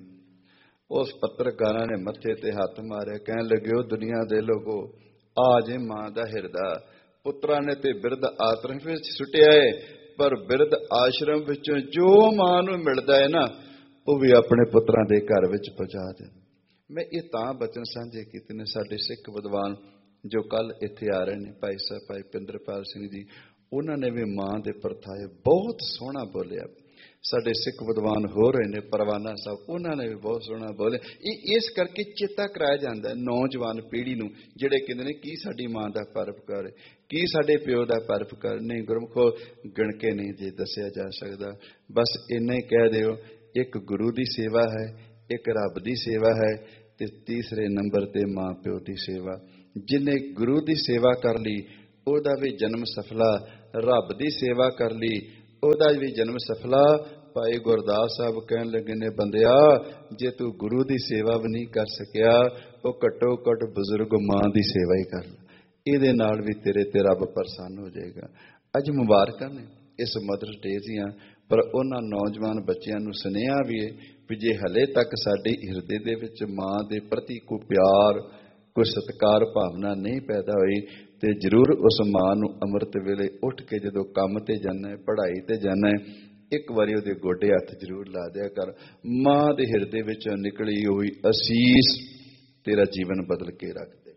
[SPEAKER 1] उस पत्रकारां ने मत्थे ते हत्थ मारे, कहन लगे ओ दुनिया दे लोगो, आज मां दा हिरदा पुत्रा ने ते बिरध आश्रम विच सुटिया है, पर बिरध आश्रम विचों जो मां नूं मिलदा है ना वो भी अपने पुत्रां दे घर विच पहुंचा दे। मैं ये तां बचन साझे कीते ने, साडे सिख विद्वान जो कल इत्थे आ रहे हैं, भाई साहब भाई पिंदरपाल सिंह जी, उन्होंने भी मां दे परथाए बहुत सोहना बोलिया। साडे सिख विद्वान हो रहे ने, परवाना साहब, उन्होंने भी बहुत सोहना बोले। इस करके चेता कराया जाता है नौजवान पीढ़ी नूं, जिहड़े कहंदे ने की साडी मां दा परोपकार है, की साडे प्यो दा परोपकार नहीं। गुरमुखो गिण के नहीं जे दसिया जा सकदा, बस इन्ना ही कह दिओ, एक गुरु दी सेवा है, एक रब दी सेवा है, ते तीसरे नंबर ते मां प्यो दी सेवा। जिन्हें गुरु दी सेवा कर ली ओहदा भी जन्म सफला, रब दी सेवा कर ली ओहदा भी जन्म सफला। भाई गुरदास साहब कहन लगे ने, बंदिया जे तू गुरु दी सेवा भी नहीं कर सकिया, वो घट्टो घट बुजुर्ग मां दी सेवा ही कर, इहदे नाल भी तेरे ते रब प्रसन्न हो जाएगा। अज मुबारकां ने इस मदर्स डे दियां, पर उन्हां नौजवान बच्चियां नूं सुनेहा भी है भी जे हले तक साडे हिरदे दे विच मां दे प्रति कोई प्यार कोई सत्कार भावना नहीं पैदा हुई, तो जरूर उस मां नूं अमृत वेले उठ के जदों काम ते जाना है, पढ़ाई ते जाना है, एक बारी उहदे गोडे हथ जरूर ला दिया कर। मां दे हिरदे विचों निकली हुई असीस तेरा जीवन बदल के रख दे।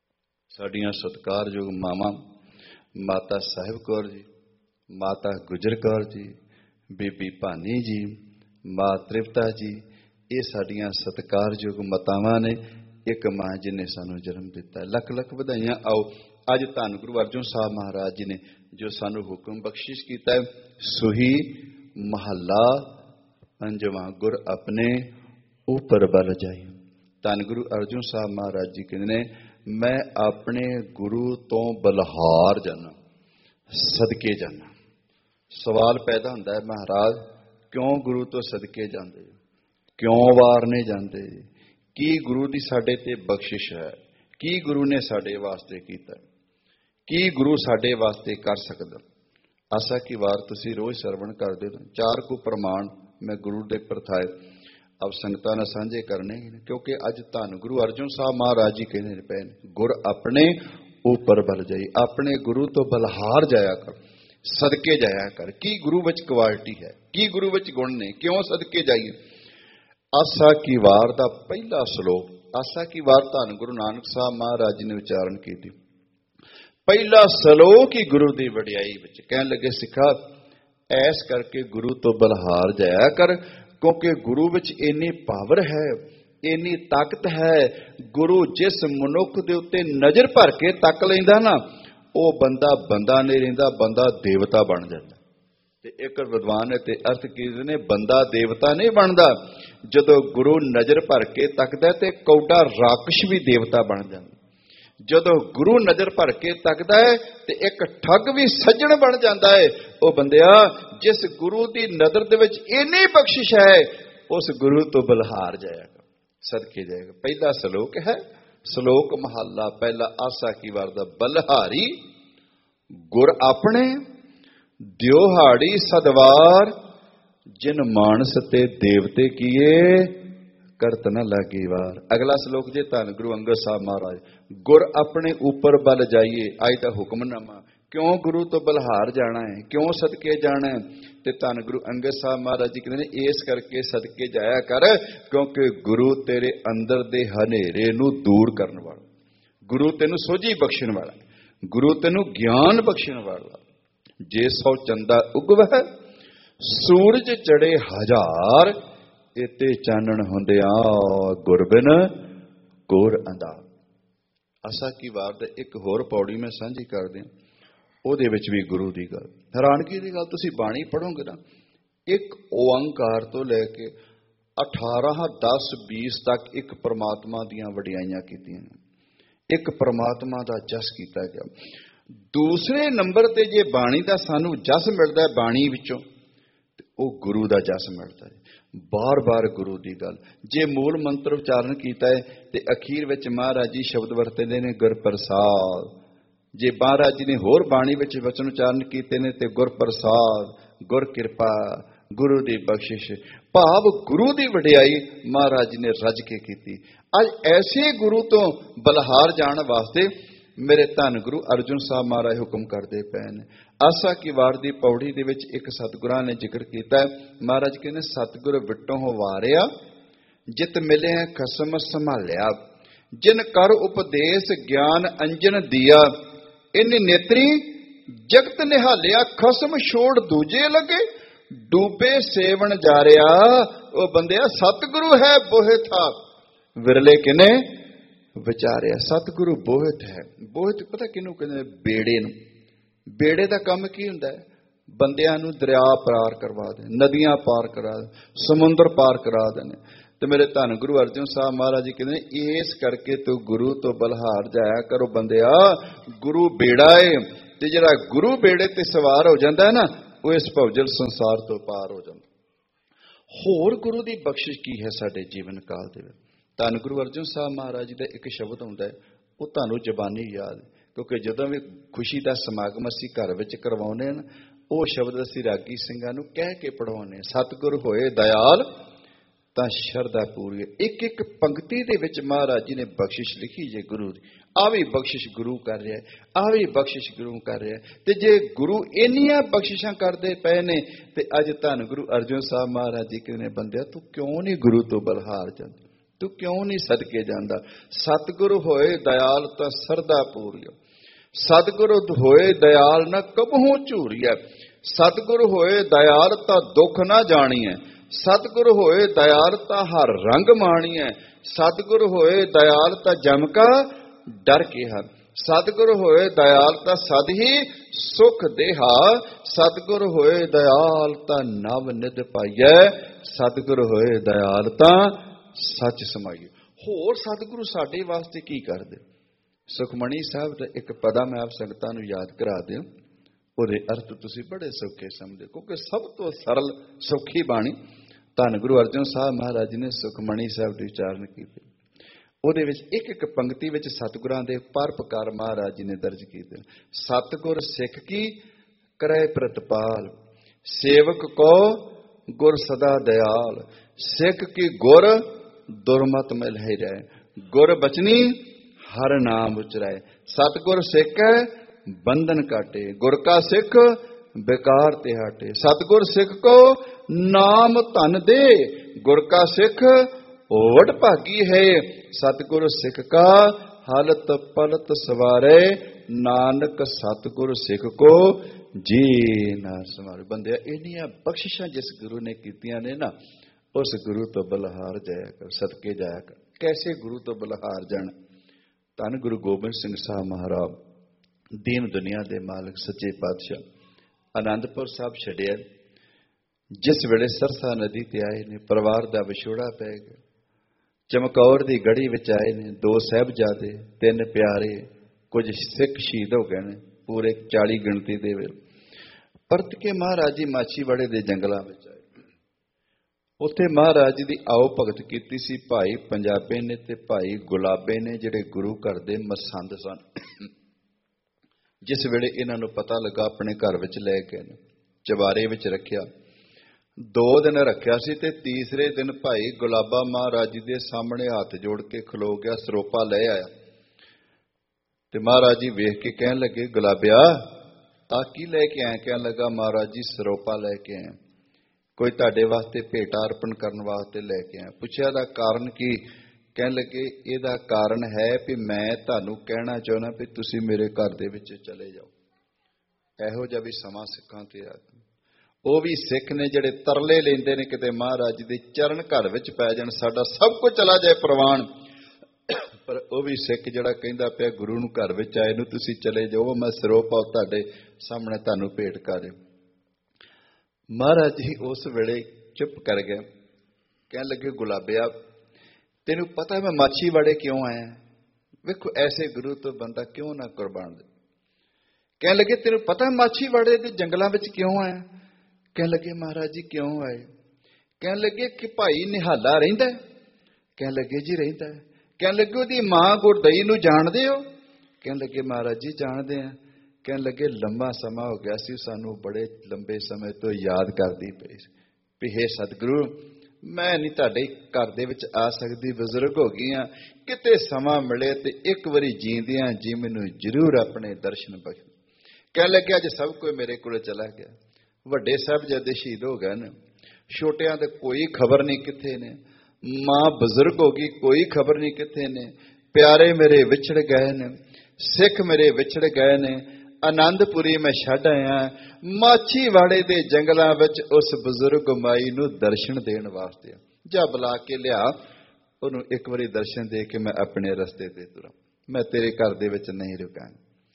[SPEAKER 1] साडियां सत्कारयोग मावां, माता साहिब कौर जी, माता गुजर कौर जी, बीबी भानी जी, मां तृप्ता जी, ये साडियां सत्कारयोग मातावां ने। एक मां जिन्हें सानू जन्म दिता है, लख लख बधाइयां। आओ अज धन गुरु अर्जन साहब महाराज जी ने जो सानू हुक्म बख्शिश किया है, सुही महला पंजवां, गुर अपने ऊपर बल जाई। धन गुरु अर्जन साहब महाराज जी कहते ने, मैं अपने गुरु तो बलहार जाना, सदके जाना। सवाल पैदा होता है, महाराज क्यों गुरु तो सदके जाते, क्यों वारने जाते, की गुरु की साडे ते बख्शिश है, की गुरु ने साडे वास्ते कीता, की गुरु साडे वास्ते कर सकदा। आशा की वार तुसी रोज सरवण करदे हो, चार को प्रमाण मैं गुरु दे परथाए अब संगतां नाल सांझे करने, क्योंकि अज धन गुरु अर्जन साहब महाराज जी कहने पे गुर अपने ऊपर बल जाई, अपने गुरु तो बलहार जाया कर। सदके जाया कर। की गुरु विच क्वालिटी है, की गुरु विच गुण ने, क्यों सदके जाइए। आसा की वार का पहला श्लोक, आसा की वार धन गुरु नानक साहब महाराज जी ने उच्चारण की थी। पहला श्लोक ही गुरु की वडियाई विच कहन लगे, सिखा ऐस करके गुरु तो बलहार जाया कर, क्योंकि गुरु विच इन्नी पावर है, इन्नी ताकत है। गुरु जिस मनुख दे उत्ते नजर भर के तक लैंदा ना, वो बंदा बंदा नहीं रहिंदा, बंदा देवता बन जाता। ते एक विद्वान है ते अर्थ कीते ने, बंदा देवता नहीं बनता। जदों गुरु नजर भर के तकदा ते कौडा राक्षस भी देवता बन जाता। जदों गुरु नजर भर के तकदा है ते एक ठग भी सज्जण बन जाता है। वो बंदिया जिस गुरु की नजर दे विच इन्नी बख्शिश है, उस गुरु तो बलहार जाएगा, सदके जाएगा। पहला श्लोक है, श्लोक महला पहला, आसा की वार दा बलहारी गुर अपने दियोहाड़ी सदवार, जिन मानस ते देवते किए करत न लागी वार। अगला श्लोक जे धन गुरु अंगद साहब महाराज, गुर अपने ऊपर बल जाइए। आज का हुक्मनामा, क्यों गुरु तो बलहार जाना है, क्यों सदके जाना है। ते धन गुरु अंगद साहब महाराज जी कहते हैं, इस करके सदके जाया कर, क्योंकि गुरु तेरे अंदर दे हनेरे नू दूर करने वाला, गुरु तेनू सोझी बख्शण वाला, गुरु तेनू ज्ञान बख्शण वाला। जे सौ चंदा उगवह सूरज चढ़े हजार, इते चानण हुंदिया गुरबिन कोर अंधार। आसा की वार दे एक होर पौड़ी मैं सांझी कर दियां, ਉਹਦੇ ਵਿੱਚ ਵੀ गुरु की गल। हैरानगी की गल, तुसीं बाणी पढ़ोगे ना, एक ओंकार तो लैके अठारह दस बीस तक एक परमात्मा दियां वडियाइयां कीतियां, एक परमात्मा का जस किया गया। दूसरे नंबर ते जे बाणी का सानू जस मिलता है बाणी विचों, वो गुरु का जस मिलता है। बार बार गुरु की गल, जे मूल मंत्र उच्चारण किया है तो अखीर विच महाराज जी शब्द वरतदे ने गुर प्रसाद। जे महाराज जी ने होर बाणी विच वचन उच्चारण किए ने तो गुर प्रसाद, गुर कृपा, गुरु की बख्शिश, भाव गुरु की वडियाई महाराज जी ने रज के की। अज ऐसे गुरु तो बलहार जाने वास्ते मेरे धन गुरु अर्जुन साहब महाराज हुक्म करते पे ने। आसा की वार दी पौड़ी दे विच एक सतगुरां ने जिक्र किया, महाराज कहने सतगुर विटों वारिया, जित मिले खसम संभालिया, जिन कर उपदेश ज्ञान अंजन दिया, इन नेत्री जगत निहालिया, खसम छोड़ दूजे लगे, डूबे सेवन जारिया। वो बंदिया सतगुरु है बोहित था, विरले किने विचारिया। सतगुरु बोहित है। बोहित पता किनू कहते, बेड़े नूं। बेड़े का काम की हुंदा है, बंदियां नूं दरिया पार करवा दे, नदियां पार करा दे, समुंदर पार करा देने। तो मेरे धन गुरु अर्जुन साहब महाराज जी कहते हैं, इस करके तू गुरु तो बलहार जाया करो बंदिया। गुरु बेड़ा है, ते जिहड़ा गुरु बेड़े ते सवार हो जाता है ना, वो इस भवजल संसार तो पार हो जाता। होर गुरु की बख्शिश की है साडे जीवन काल दे विच। धन गुरु अर्जुन साहब महाराज जी का एक शब्द हुंदा है, वो तुहानूं जबानी याद, क्योंकि जदों भी खुशी का समागम असीं घर विच करवाउने ना, वो शब्द असीं रागी ਸਿੰਘਾਂ ਨੂੰ कह के पढ़वाउने। सतगुर होए दयाल तां शरदा पूरी। एक एक पंक्ति दे विच महाराज जी ने बख्शिश लिखी जे गुरु दी। आ भी बख्शिश गुरु कर रहा है, आ भी बख्शिश गुरु कर रहा है। ते जे गुरु इन्नियां बख्शिशां करदे पए ने, ते अज धन गुरु अर्जुन साहब महाराज जी कहने, बंदिया तू क्यों नहीं गुरु तो बलहार जांदा, तू क्यों नहीं सदके जांदा। सतगुरु होए दयाल तां सरदा पूरी, सतगुरु होए दयाल ना कबहू झूरिया, सतगुरु होए दयाल तां दुख ना जाणीए, सतगुरु होए दयाल तां हर रंग माणीए, सतगुरु होए दयाल तां जम का डर के हर, सतगुरु होए दयाल तां सद ही सुख देहा, सतगुरु होए दयाल तां नव निध पाइए, सतगुरु होए दयाल तां सच समाइए। होर सतगुरु साडे वास्ते की करदे? सुखमणी साहब का एक पदा मैं आप संगतां नूं याद करा दिओ, ਉਹਦੇ अर्थ तुसीं बड़े सौखे समझे, क्योंकि सब तो सरल सौखी बाणी धन गुरु अर्जुन साहब महाराज जी ने सुखमणी साहब की उच्चारण की। ਉਹਦੇ ਵਿੱਚ एक एक पंक्ति ਵਿੱਚ सतगुरां ਦੇ ਪਰਪਕਾਰ महाराज जी ने दर्ज ਕੀਤੇ। सतगुर सिख की करे प्रतिपाल, सेवक को गुर सदा दयाल, सिख की गुर दुर्मत में लह जाए, गुर बचनी हर नाम उचराए, सतगुर सिख बंधन काटे, गुर का सिख बेकार ते हटे। सतगुर सिख को नाम धन दे, गुर का सिख वड भागी है। सतगुर सिख का हालत पलत सवारे, नानक सतगुर सिख को जी ना संवारे। बंदे इन्नियां बख्शिशां जिस गुरु ने कीतियां ने ना, उस गुरु तो बलहार जाया कर, सदके जाया कर। कैसे गुरु तो बलहार जाना? धन गुरु गोबिंद सिंह साहब महाराज, दीन दुनिया दे मालिक सच्चे पातशाह, आनंदपुर साहब छड़िया। जिस वेले सरसा नदी ते आए ने, परिवार दा विछोड़ा पै गया। चमकौर दी गढ़ी विच आए ने, दो साहिबजादे, तीन प्यारे, कुछ सिख शहीद हो गए ने, पूरे चाली गिणती दे वे। परत के महाराज जी माछीवाड़े दे जंगलां विच आए। उत्थे महाराज जी दी आओ भगत कीती सी भाई पंजाबे ने ते भाई गुलाबे ने, जिहड़े गुरु घर दे मसंद सन। जिस वेले इन्हां नूं पता लगा, अपने घर विच लै गए ने, चबारे विच रखिया। दो दिन रखिया सी ते तीसरे दिन भाई गुलाबा महाराज जी दे सामने हाथ जोड़ के खलो गया, सरोपा ले आया। ते महाराज जी वेख के कहन लगे, गुलाबिया आ की लैके आया? कहन लगा, महाराज जी सरोपा लैके आया, कोई तुहाडे वास्ते भेटा अर्पण करन वास्ते लैके आया। पुछया दा कारण की? कहन लगे, इहदा कारण है भी मैं तुहानूं कहना चाहुंदा भी तुसीं मेरे घर दे विच चले जाओ। इहो जिहा भी समां सिखां ते आ। ਉਹ भी सिख ने ਜਿਹੜੇ तरले लेंदे ने किते महाराज जी दे चरण घर विच पै जाण, साडा सब कुछ चला जाए प्रवान। पर ਉਹ भी सिख ਜਿਹੜਾ ਕਹਿੰਦਾ ਪਿਆ गुरु ਨੂੰ घर विच आए ਨੂੰ ਤੁਸੀਂ चले जाओ, मैं ਸਰੋਪਾ ਤੁਹਾਡੇ ਸਾਹਮਣੇ ਤੁਹਾਨੂੰ ਭੇਟ ਕਰ ਰਿਹਾ। महाराज जी उस वेले चुप कर गए। कहन लगे, गुलाबिया तेनू पता मैं माछीवाड़े क्यों आया? वेखो ऐसे गुरु तो बंदा क्यों ना कुर्बान दे। कहन लगे, तेनू पता माछीवाड़े दे जंगलों विच क्यों आया? कहन लगे, महाराज जी क्यों आए? कहन लगे कि भाई निहाला रहिंदा है? कहन लगे, जी रहिंदा है। कहन लगे, ओदी मां गुरदई नूं जाणदे हो? कहन लगे, महाराज जी जाणदे हैं। कहन लगे, लंबा समा हो गया सी, सानू बड़े लंबे समय तो याद करदी पई भी हे सतगुरु, मैं नहीं तुहाडे घर दे विच आ सकदी, बजुर्ग हो गई हां, किते समा मिले ते एक वारी जींदियां जी मैनूं जरूर अपने दर्शन बख्श। कहन लगे, अज सब कोई मेरे कोल चला गया, ਵੱਡੇ ਸਾਹਿਬਜ਼ਾਦੇ शहीद हो गए ने, छोटियां दे कोई खबर नहीं किथे ने, मां बजुर्ग हो गई कोई खबर नहीं किथे ने, प्यारे मेरे विछड़ गए ने, सिख मेरे विछड़ गए ने, आनंदपुरी मैं छड्ड आया, माछीवाड़े दे जंगलां विच उस बजुर्ग माई नूं दर्शन देण वास्ते जा बुला के लिया, उहनूं एक वारी दर्शन दे के मैं अपने रस्ते ते तुरां, मैं तेरे घर दे विच नहीं रुकां।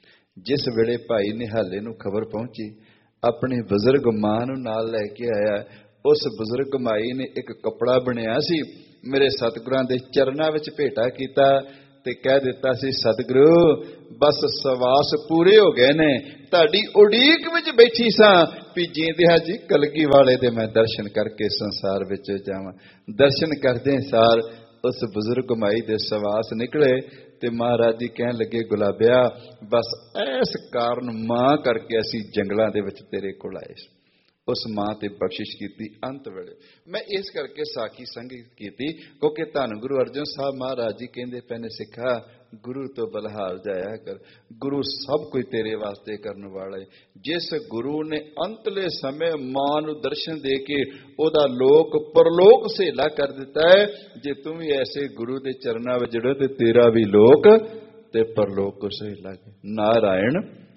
[SPEAKER 1] जिस वेले भाई निहाले नूं खबर पहुंची, अपनी बजुर्ग मां नूं नाल लैके आया। उस बजुर्ग माई ने एक कपड़ा बनया सी, मेरे सतगुरां दे चरनां विच भेटा कीता ते कह दिता सी, सतगुरु बस सवास पूरे हो गए ने, तुहाडी उड़ीक विच बैठी सां भी जींदिया जी कलगी वाले दे मैं दर्शन करके संसार विच जावां। दर्शन करदे सार उस बुजुर्ग माई दे सवास निकले ते महाराज जी कहन लगे, गुलाबिया बस इस कारण मां करके असी जंगलों दे विच तेरे कोल आए। उस मां ते बख्शिश कीती अंत वेले। मैं इस करके साखी संगत कीती क्योंकि धन गुरु अर्जन साहब महाराज जी कहंदे पैने, सिखा गुरु तो बलहार जाया कर, गुरु सब कुछ तेरे वास्ते करने वाला है। जिस गुरु ने अंतले समय मां नूं दर्शन दे के ओदा लोक परलोक सहेला कर दिता है, जे तुम भी ऐसे गुरु दे चरनां विच जुड़ो ते तेरा भी लोक ते परलोक सहेला। नारायण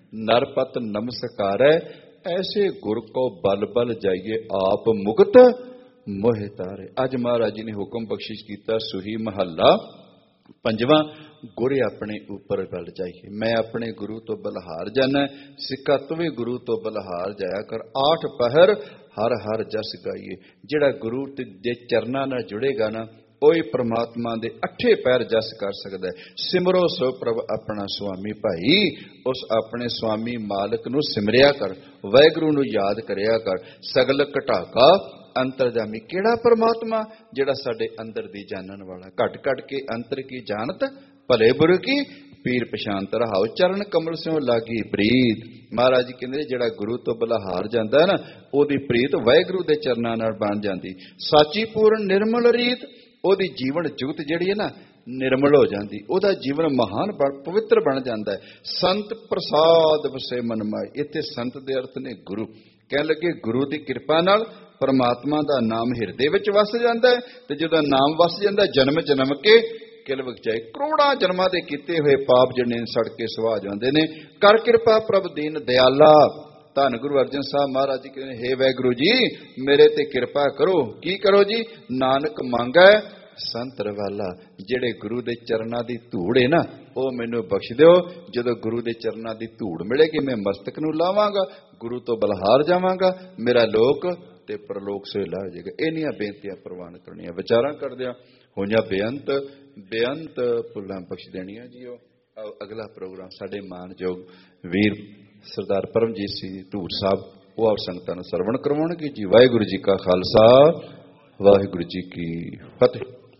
[SPEAKER 1] नरपत नमस्कार है, ऐसे गुर को बल बल जाइए आप मुक्त मोह तारे। अज महाराज जी ने हुक्म बख्शिश किया, सुही महला पंजवां, गुरे अपने ऊपर बल जाइए। मैं अपने गुरु तो बलहार जाना, सिक्का तू भी गुरु तो बलहार जाया कर। आठ पहर हर हर जस गाइए। जिहड़ा गुरु दे चरनां नाल जुड़ेगा ना, कोई परमात्मा दे अठे पैर जस कर सकता है। सिमरो सो प्रभ अपना स्वामी भाई, उस अपने स्वामी मालिक नूं सिमरिया कर, वाहिगुरू नूं याद करिया कर। सगल घटाका अंतरजामी, केड़ा परमात्मा? जिहड़ा साडे अंदर दी जानन वाला। घट घट के अंतर की जानत, भले बुरे की पीर पछानत रहाओ। चरण कमल सिओ लागी प्रीत। महाराज जी कहंदे जिहड़ा गुरु तो बलहार जांदा है ना, ओदी प्रीत वाहिगुरू दे चरनां नाल बन जांदी। साची पूर्ण निर्मल रीत, ओदी जीवन जुगत जिहड़ी है ना, निर्मल हो जाती, ਉਹਦਾ ਜੀਵਨ ਮਹਾਨ ਪਵਿੱਤਰ ਬਣ ਜਾਂਦਾ ਹੈ। ਸੰਤ ਪ੍ਰਸਾਦ ਵਸੇ ਮਨ ਮਾਏ, ਇੱਥੇ ਸੰਤ ਦੇ ਅਰਥ ਨੇ ਗੁਰੂ। ਕਹਿਣ ਲੱਗੇ ਗੁਰੂ ਦੀ ਕਿਰਪਾ ਨਾਲ ਪਰਮਾਤਮਾ ਦਾ ਨਾਮ ਹਿਰਦੇ ਵਿੱਚ ਵਸ ਜਾਂਦਾ ਹੈ, ਤੇ ਜਦੋਂ ਨਾਮ ਵਸ ਜਾਂਦਾ ਜਨਮ ਜਨਮ ਕੇ ਕਿਲ ਵਿਚਾਏ। ਕਰੋੜਾਂ ਜਨਮਾਂ ਦੇ ਕੀਤੇ ਹੋਏ ਪਾਪ ਜਿਹੜੇ ਸੜ ਕੇ ਸੁਆਹ ਜਾਂਦੇ ਨੇ। ਕਰ ਕਿਰਪਾ ਪ੍ਰਭ ਦੀਨ ਦਿਆਲਾ। ਧੰਨ ਗੁਰੂ ਅਰਜਨ ਸਾਹਿਬ ਮਹਾਰਾਜ ਜੀ ਕਹਿੰਦੇ, ਹੇ ਵਾਹਿਗੁਰੂ ਜੀ ਮੇਰੇ ਤੇ ਕਿਰਪਾ ਕਰੋ। ਕੀ ਕਰੋ ਜੀ? ਨਾਨਕ ਮੰਗੈ ਸੰਤ ਰਵਾਲਾ। ਜਿਹੜੇ ਗੁਰੂ ਦੇ ਚਰਨਾਂ ਦੀ ਧੂੜ ਹੈ ਨਾ, ਉਹ ਮੈਨੂੰ ਬਖਸ਼ ਦਿਓ। ਜਦੋਂ ਗੁਰੂ ਦੇ ਚਰਨਾਂ ਦੀ ਧੂੜ ਮਿਲੇਗੀ ਮੈਂ ਮਸਤਕ ਨੂੰ ਲਾਵਾਂਗਾ, ਗੁਰੂ ਤੋਂ ਬਲਹਾਰ ਜਾਵਾਂਗਾ, ਮੇਰਾ ਲੋਕ ਤੇ ਪ੍ਰਲੋਕ ਸੋਹਿਲਾ ਹੋ ਜਾਏਗਾ। ਇੰਨੀਆਂ ਬੇਨਤੀਆਂ ਪ੍ਰਵਾਨ ਕਰਨੀਆਂ, ਵਿਚਾਰਾਂ ਕਰਦਿਆਂ ਹੋਈਆਂ ਬੇਅੰਤ ਬੇਅੰਤ ਭੁੱਲਾਂ ਬਖਸ਼ ਦੇਣੀਆਂ ਜੀ। ਉਹ ਅਗਲਾ ਪ੍ਰੋਗਰਾਮ ਸਾਡੇ ਮਾਨਯੋਗ ਵੀਰ ਸਰਦਾਰ ਪਰਮਜੀਤ ਸਿੰਘ ਧੂਰ ਸਾਹਿਬ, ਉਹ ਆਪ ਸੰਗਤਾਂ ਨੂੰ ਸਰਵਣ ਕਰਵਾਉਣਗੇ ਜੀ। ਵਾਹਿਗੁਰੂ ਜੀ ਕਾ ਖਾਲਸਾ, ਵਾਹਿਗੁਰੂ ਜੀ ਕੀ ਫਤਿਹ।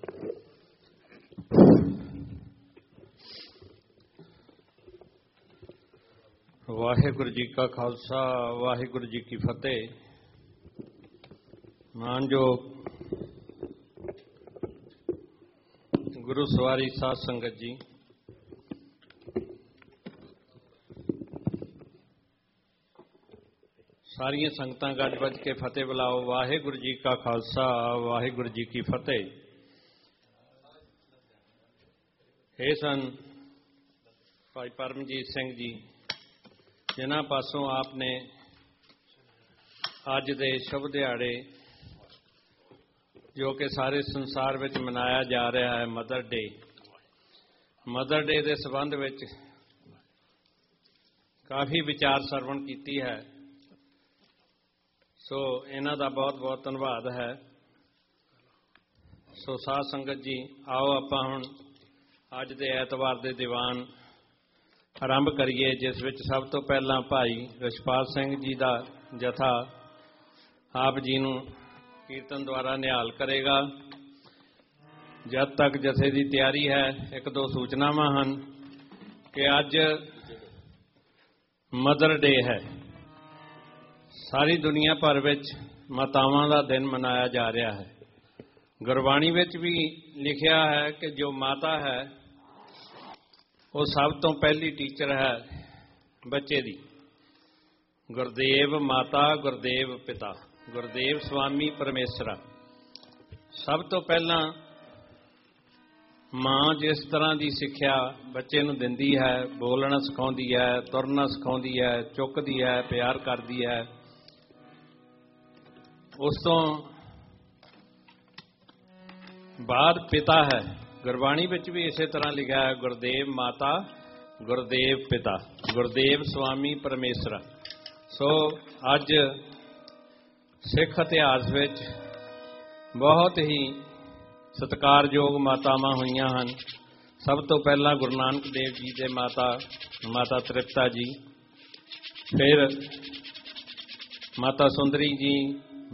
[SPEAKER 2] ਵਾਹਿਗੁਰੂ ਜੀ ਕਾ ਖਾਲਸਾ, ਵਾਹਿਗੁਰੂ ਜੀ ਕੀ ਫਤਿਹ। ਮਾਨਯੋਗ ਗੁਰੂ ਸਵਾਰੀ ਸਾਧ ਸੰਗਤ ਜੀ, ਸਾਰੀਆਂ ਸੰਗਤਾਂ ਗੱਜ ਵੱਜ ਕੇ ਫਤਿਹ ਬੁਲਾਓ। ਵਾਹਿਗੁਰੂ ਜੀ ਕਾ ਖਾਲਸਾ, ਵਾਹਿਗੁਰੂ ਜੀ ਕੀ ਫਤਿਹ। ਇਹ ਸਨ ਭਾਈ ਪਰਮਜੀਤ ਸਿੰਘ ਜੀ, ਜਿਨ੍ਹਾਂ ਪਾਸੋਂ ਆਪ ਨੇ ਅੱਜ ਦੇ ਸ਼ੁਭ ਦਿਹਾੜੇ ਜੋ ਕਿ ਸਾਰੇ ਸੰਸਾਰ ਵਿੱਚ ਮਨਾਇਆ ਜਾ ਰਿਹਾ ਹੈ, ਮਦਰ ਡੇ, ਮਦਰ ਡੇ ਦੇ ਸੰਬੰਧ ਵਿੱਚ ਕਾਫੀ ਵਿਚਾਰ ਸਰਵਣ ਕੀਤੀ ਹੈ। ਸੋ ਇਹਨਾਂ ਦਾ ਬਹੁਤ ਬਹੁਤ ਧੰਨਵਾਦ ਹੈ। ਸੋ ਸਾਧ ਸੰਗਤ ਜੀ, ਆਓ ਆਪਾਂ ਹੁਣ ਅੱਜ ਦੇ ਐਤਵਾਰ ਦੇ ਦੀਵਾਨ ਆਰੰਭ ਕਰੀਏ, ਜਿਸ ਵਿੱਚ ਸਭ ਤੋਂ ਪਹਿਲਾਂ ਭਾਈ ਰਛਪਾਲ ਸਿੰਘ ਜੀ ਦਾ ਜਥਾ ਆਪ ਜੀ ਨੂੰ ਕੀਰਤਨ ਦੁਆਰਾ ਨਿਹਾਲ ਕਰੇਗਾ। ਜਦ ਤੱਕ ਜਥੇ ਦੀ ਤਿਆਰੀ ਹੈ, ਇੱਕ ਦੋ ਸੂਚਨਾਵਾਂ ਹਨ ਕਿ ਅੱਜ ਮਦਰ ਡੇ ਹੈ। ਸਾਰੀ ਦੁਨੀਆ ਭਰ ਵਿੱਚ ਮਾਤਾਵਾਂ ਦਾ ਦਿਨ ਮਨਾਇਆ ਜਾ ਰਿਹਾ ਹੈ। ਗੁਰਬਾਣੀ ਵਿੱਚ ਵੀ ਲਿਖਿਆ ਹੈ ਕਿ ਜੋ ਮਾਤਾ ਹੈ ਉਹ ਸਭ ਤੋਂ ਪਹਿਲੀ ਟੀਚਰ ਹੈ ਬੱਚੇ ਦੀ। ਗੁਰਦੇਵ ਮਾਤਾ, ਗੁਰਦੇਵ ਪਿਤਾ, ਗੁਰਦੇਵ ਸਵਾਮੀ ਪਰਮੇਸ਼ਰਾ। ਸਭ ਤੋਂ ਪਹਿਲਾਂ ਮਾਂ ਜਿਸ ਤਰ੍ਹਾਂ ਦੀ ਸਿੱਖਿਆ ਬੱਚੇ ਨੂੰ ਦਿੰਦੀ ਹੈ, ਬੋਲਣਾ ਸਿਖਾਉਂਦੀ ਹੈ, ਤੁਰਨਾ ਸਿਖਾਉਂਦੀ ਹੈ, ਚੁੱਕਦੀ ਹੈ, ਪਿਆਰ ਕਰਦੀ ਹੈ, ਉਸ ਤੋਂ ਬਾਅਦ ਪਿਤਾ ਹੈ। ਗੁਰਬਾਣੀ ਵਿੱਚ ਵੀ ਇਸੇ ਤਰ੍ਹਾਂ ਲਿਖਿਆ ਹੈ, ਗੁਰਦੇਵ ਮਾਤਾ, ਗੁਰਦੇਵ ਪਿਤਾ, ਗੁਰਦੇਵ ਸਵਾਮੀ ਪਰਮੇਸ਼ਰਾ। ਸੋ ਅੱਜ ਸਿੱਖ ਇਤਿਹਾਸ ਵਿੱਚ ਬਹੁਤ ਹੀ ਸਤਿਕਾਰਯੋਗ ਮਾਤਾਵਾਂ ਹੋਈਆਂ ਹਨ। ਸਭ ਤੋਂ ਪਹਿਲਾਂ ਗੁਰੂ ਨਾਨਕ ਦੇਵ ਜੀ ਦੇ ਮਾਤਾ ਮਾਤਾ ਤ੍ਰਿਪਤਾ ਜੀ, ਫਿਰ ਮਾਤਾ ਸੁੰਦਰੀ ਜੀ,